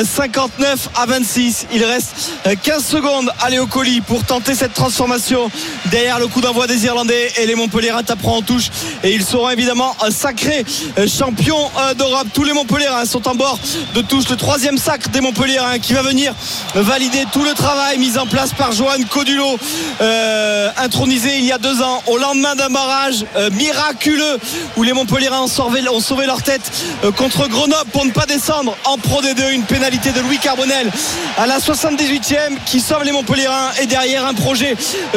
59-26. Il reste 15 secondes à Léo Colli pour tenter cette transformation derrière le coup d'envoi des Irlandais, et les Montpellierins taperont en touche et ils seront évidemment sacrés champions d'Europe. Tous les Montpellierins sont en bord de touche. Le 3e sacre des Montpellierins qui va venir valider tout le travail mis en place par Johan Codulo, intronisé il y a 2 ans au lendemain d'un barrage miraculeux où les Montpellierins ont sauvé leur tête contre Grenoble pour ne pas descendre en Pro D2. Une pénalité de Louis Carbonel à la 78e qui sauve les Montpellierins, et derrière un projet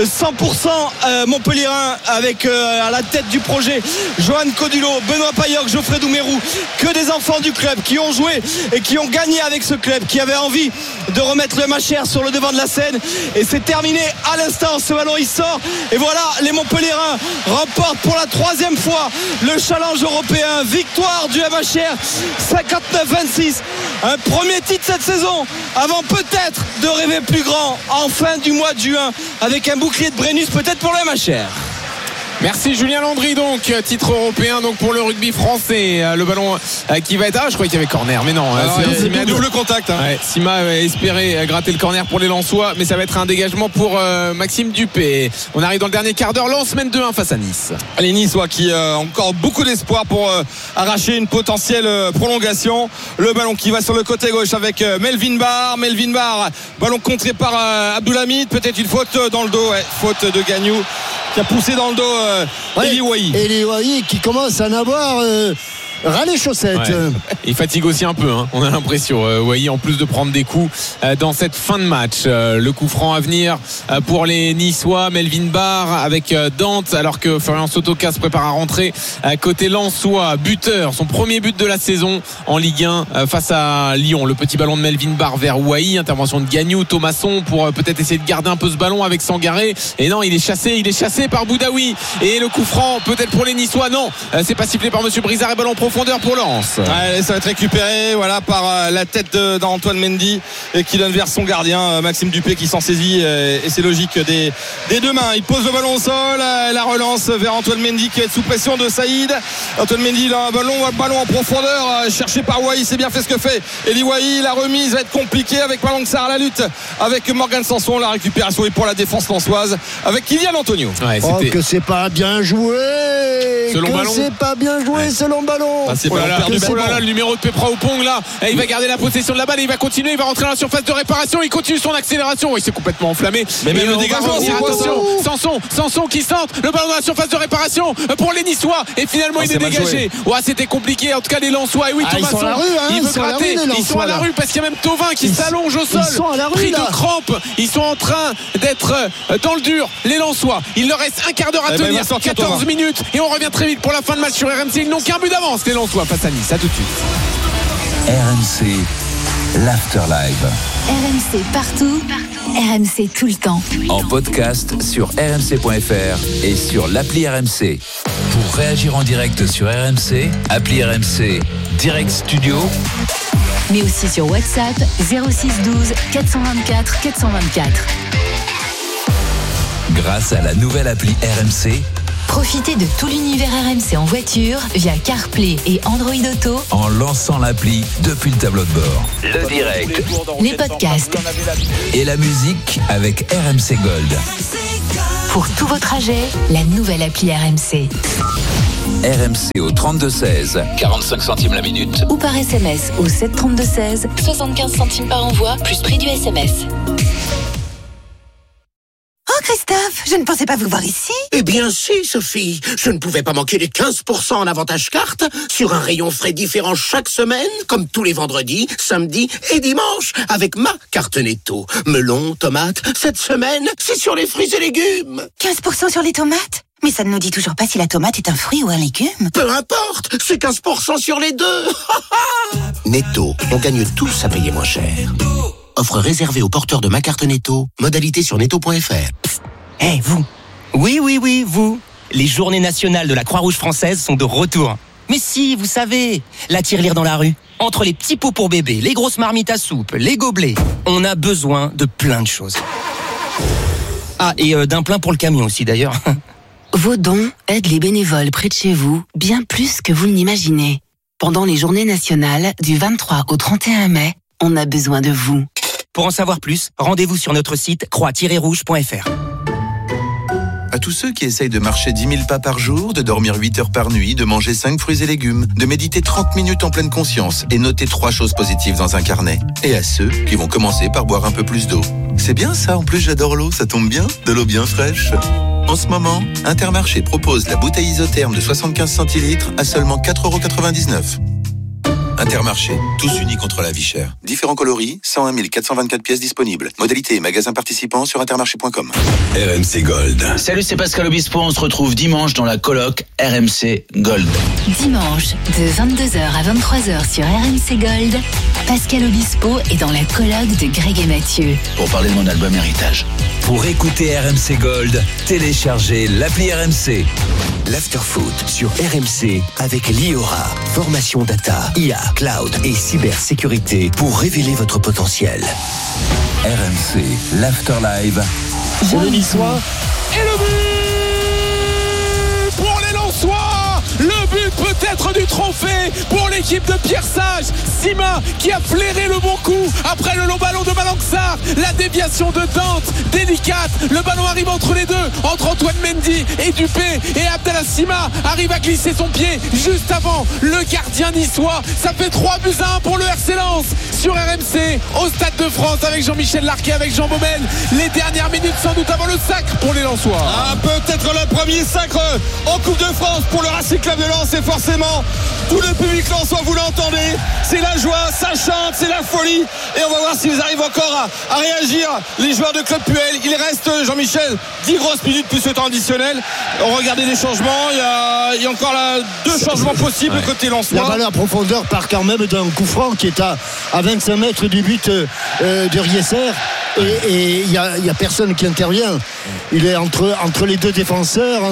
100% Montpellierin avec à la tête du projet Johan Codulo, Benoît Payoc, Geoffrey Doumerou, que des enfants du club qui ont joué et qui ont gagné avec ce club, qui avait envie de remettre le MHR sur le devant de la scène. Et c'est terminé à l'instant, ce ballon il sort, et voilà, les Montpellierins remportent pour la 3e fois le challenge européen. Victoire du MHR 59-26, un premier titre cette saison avant peut-être de rêver plus grand en fin du mois de juin avec un bouclier de Brennus peut-être pour le MHR. Merci Julien Landry, donc titre européen donc pour le rugby français. Le ballon qui va être, je croyais qu'il y avait corner, mais non, c'est un double contact. Sima avait espéré gratter le corner pour les Lensois, mais ça va être un dégagement pour Maxime Dupé. On arrive dans le dernier quart d'heure. Lens mène 2-1 face à Nice. Les Niçois qui ont encore beaucoup d'espoir pour arracher une potentielle prolongation. Le ballon qui va sur le côté gauche avec Melvin Barr, ballon contré par Abdoulamid, peut-être une faute dans le dos, faute de Gagnou qui a poussé dans le dos Eli Wahi. Eli Wahi qui commence à en avoir ras les chaussettes. Ouais. Il fatigue aussi un peu, hein. On a l'impression, Wai, en plus de prendre des coups dans cette fin de match. Le coup franc à venir pour les Niçois, Melvin Barr avec Dante, alors que Florian Sotoka se prépare à rentrer côté lensois, buteur, son premier but de la saison en Ligue 1 face à Lyon. Le petit ballon de Melvin Barr vers Wai, intervention de Gagnou, Thomasson pour peut-être essayer de garder un peu ce ballon avec Sangaré, et non, il est chassé par Boudaoui, et le coup franc peut-être pour les Niçois, non, c'est pas sifflé par monsieur Brizard, et ballon en profondeur pour Lens. Allez, ça va être récupéré par la tête d'Antoine Mendy, et qui donne vers son gardien Maxime Dupé, qui s'en saisit, et c'est logique des deux mains. Il pose le ballon au sol, la relance vers Antoine Mendy qui est sous pression de Saïd. Antoine Mendy, il a un ballon en profondeur, cherché par Wai, c'est bien fait ce que fait Eli Wai. La remise va être compliquée avec Malang Sarr, la lutte avec Morgan Sanson, la récupération est pour la défense lensoise avec Kylian Antonio. Ouais, que c'est pas bien joué, c'est pas bien joué, ce long ballon. C'est le numéro de Pepra Oupong là, et il va garder la possession de la balle, et il va continuer, il va rentrer dans la surface de réparation, il continue son accélération, il s'est complètement enflammé, mais même le dégagement, attention, Sanson qui centre le ballon dans la surface de réparation pour les Niçois, et finalement il est dégagé. C'était compliqué, en tout cas les Lensois, et oui, Thomasson, il veut gratter, ils sont à la rue parce qu'il y a même Thauvin qui s'allonge au sol, pris de crampes, ils sont en train d'être dans le dur, les Lensois. Il leur reste un quart d'heure à tenir, 14 minutes, et on revient très vite pour la fin de match sur RMC. Ils n'ont qu'un but d'avance, les Lensois face à Nice. À tout de suite. RMC, l'Afterlive. RMC partout, RMC tout le temps. En podcast sur rmc.fr et sur l'appli RMC. Pour réagir en direct sur RMC, appli RMC Direct Studio. Mais aussi sur WhatsApp 06 12 424 424. Grâce à la nouvelle appli RMC, profitez de tout l'univers RMC en voiture via CarPlay et Android Auto en lançant l'appli depuis le tableau de bord. Le direct, les podcasts et la musique avec RMC Gold. Pour tous vos trajets, la nouvelle appli RMC. RMC au 3216, 45 centimes la minute. Ou par SMS au 73216, 75 centimes par envoi, plus prix du SMS. Oh Christophe, je ne pensais pas vous voir ici. Eh bien si Sophie, je ne pouvais pas manquer les 15% en avantage carte sur un rayon frais différent chaque semaine, comme tous les vendredis, samedis et dimanches, avec ma carte Netto. Melon, tomates, cette semaine, c'est sur les fruits et légumes. 15% sur les tomates ? Mais ça ne nous dit toujours pas si la tomate est un fruit ou un légume. Peu importe, c'est 15% sur les deux. Netto, on gagne tous à payer moins cher. Offre réservée aux porteurs de ma carte Netto. Modalité sur netto.fr. Hey, vous. Oui, vous. Les journées nationales de la Croix-Rouge française sont de retour. Mais si, vous savez, la tirelire dans la rue. Entre les petits pots pour bébé, les grosses marmites à soupe, les gobelets, on a besoin de plein de choses. Ah, et d'un plein pour le camion aussi d'ailleurs. Vos dons aident les bénévoles près de chez vous bien plus que vous ne l'imaginez. Pendant les journées nationales du 23 au 31 mai, on a besoin de vous. Pour en savoir plus, rendez-vous sur notre site croix-rouge.fr. À tous ceux qui essayent de marcher 10 000 pas par jour, de dormir 8 heures par nuit, de manger 5 fruits et légumes, de méditer 30 minutes en pleine conscience et noter 3 choses positives dans un carnet. Et à ceux qui vont commencer par boire un peu plus d'eau. C'est bien ça, en plus j'adore l'eau, ça tombe bien, de l'eau bien fraîche. En ce moment, Intermarché propose la bouteille isotherme de 75 centilitres à seulement 4,99 €. Intermarché, tous unis contre la vie chère. Différents coloris, 101 424 pièces disponibles. Modalité et magasins participants sur intermarché.com. RMC Gold. Salut, c'est Pascal Obispo. On se retrouve dimanche dans la coloc RMC Gold. Dimanche, de 22h à 23h sur RMC Gold, Pascal Obispo est dans la coloc de Greg et Mathieu. Pour parler de mon album Héritage. Pour écouter RMC Gold, téléchargez l'appli RMC. L'Afterfoot sur RMC avec Liora. Formation data, IA, cloud et cybersécurité pour révéler votre potentiel. RMC, l'Afterlive. C'est le Niçois. Et le but pour les Lensois. Le but peut-être du trophée pour l'équipe de Pierre Sage. Sima qui a flairé le bon coup après le long ballon de Malang Sarr. La déviation de Dante, délicate. Le ballon arrive entre les deux, entre Antoine Mendy et Dupé. Et Abdallah Sima arrive à glisser son pied juste avant le gardien niçois. Ça fait 3-1 pour le RC Lens sur RMC au Stade de France avec Jean-Michel Larquet, avec Jean Baumel. Les dernières minutes sans doute avant le sacre pour les Lensois. Peut-être le premier sacre en Coupe de France pour le Racing Club de Lens, et forcément Tout le public lensois, vous l'entendez, c'est la joie, ça chante, c'est la folie. Et on va voir s'ils arrivent encore à réagir, les joueurs de Claude Puel. Il reste, Jean-Michel, 10 grosses minutes plus le temps additionnel. On regardait les changements, il y a encore là 2 changements possibles côté lensois. La balle à profondeur part quand même d'un coup franc qui est à 25 mètres du but de Riesser. Et il n'y a personne qui intervient. Il est entre les deux défenseurs,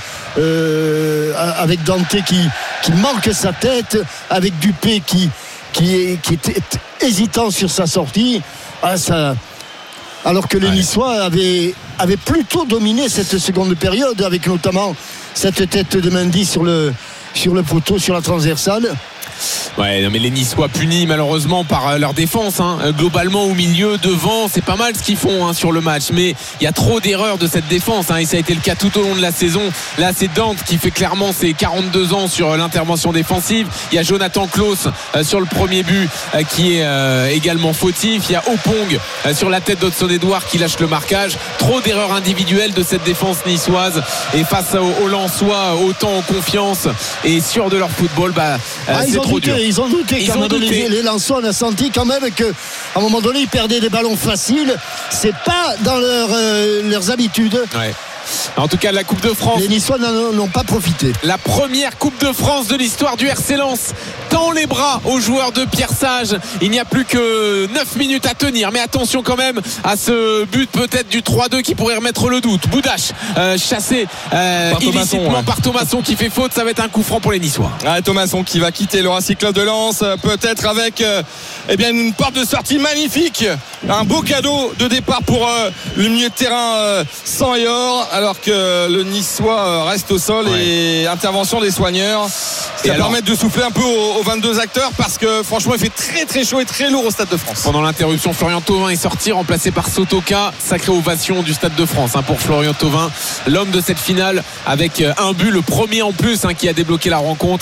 avec Dante qui manque sa tête, avec Dupé qui était hésitant sur sa sortie. Alors que les Niçois avaient plutôt dominé cette seconde période, avec notamment cette tête de Mendy sur le poteau, sur la transversale. Ouais, non, mais les Niçois punis malheureusement par leur défense, globalement au milieu, devant, c'est pas mal ce qu'ils font sur le match, mais il y a trop d'erreurs de cette défense, et ça a été le cas tout au long de la saison. Là c'est Dante qui fait clairement ses 42 ans sur l'intervention défensive. Il y a Jonathan Klaus sur le premier but qui est également fautif. Il y a Opong sur la tête d'Hudson-Edouard qui lâche le marquage. Trop d'erreurs individuelles de cette défense niçoise, et face aux Lensois autant en confiance et sûrs de leur football, c'est trop dur. Ils ont douté quand même. Les Lensois, on a senti quand même qu'à un moment donné ils perdaient des ballons faciles. C'est pas dans leurs habitudes. Ouais. En tout cas, la Coupe de France, les Niçois n'ont pas profité. La première Coupe de France de l'histoire du RC Lens tend les bras aux joueurs de Pierre Sage. Il n'y a plus que 9 minutes à tenir, mais attention quand même à ce but peut-être du 3-2 qui pourrait remettre le doute. Boudache chassé illicitement par Thomasson qui fait faute. Ça va être un coup franc pour les Niçois. Thomasson qui va quitter le Racing Club de Lens, peut-être avec une porte de sortie magnifique, un beau cadeau de départ pour le milieu de terrain sang et or, alors que le Niçois reste au sol. Et intervention des soigneurs qui va permettre de souffler un peu aux 22 acteurs, parce que franchement il fait très très chaud et très lourd au Stade de France. Pendant l'interruption, Florian Thauvin est sorti, remplacé par Sotoka. Sacrée ovation du Stade de France pour Florian Thauvin, l'homme de cette finale, avec un but, le premier en plus qui a débloqué la rencontre.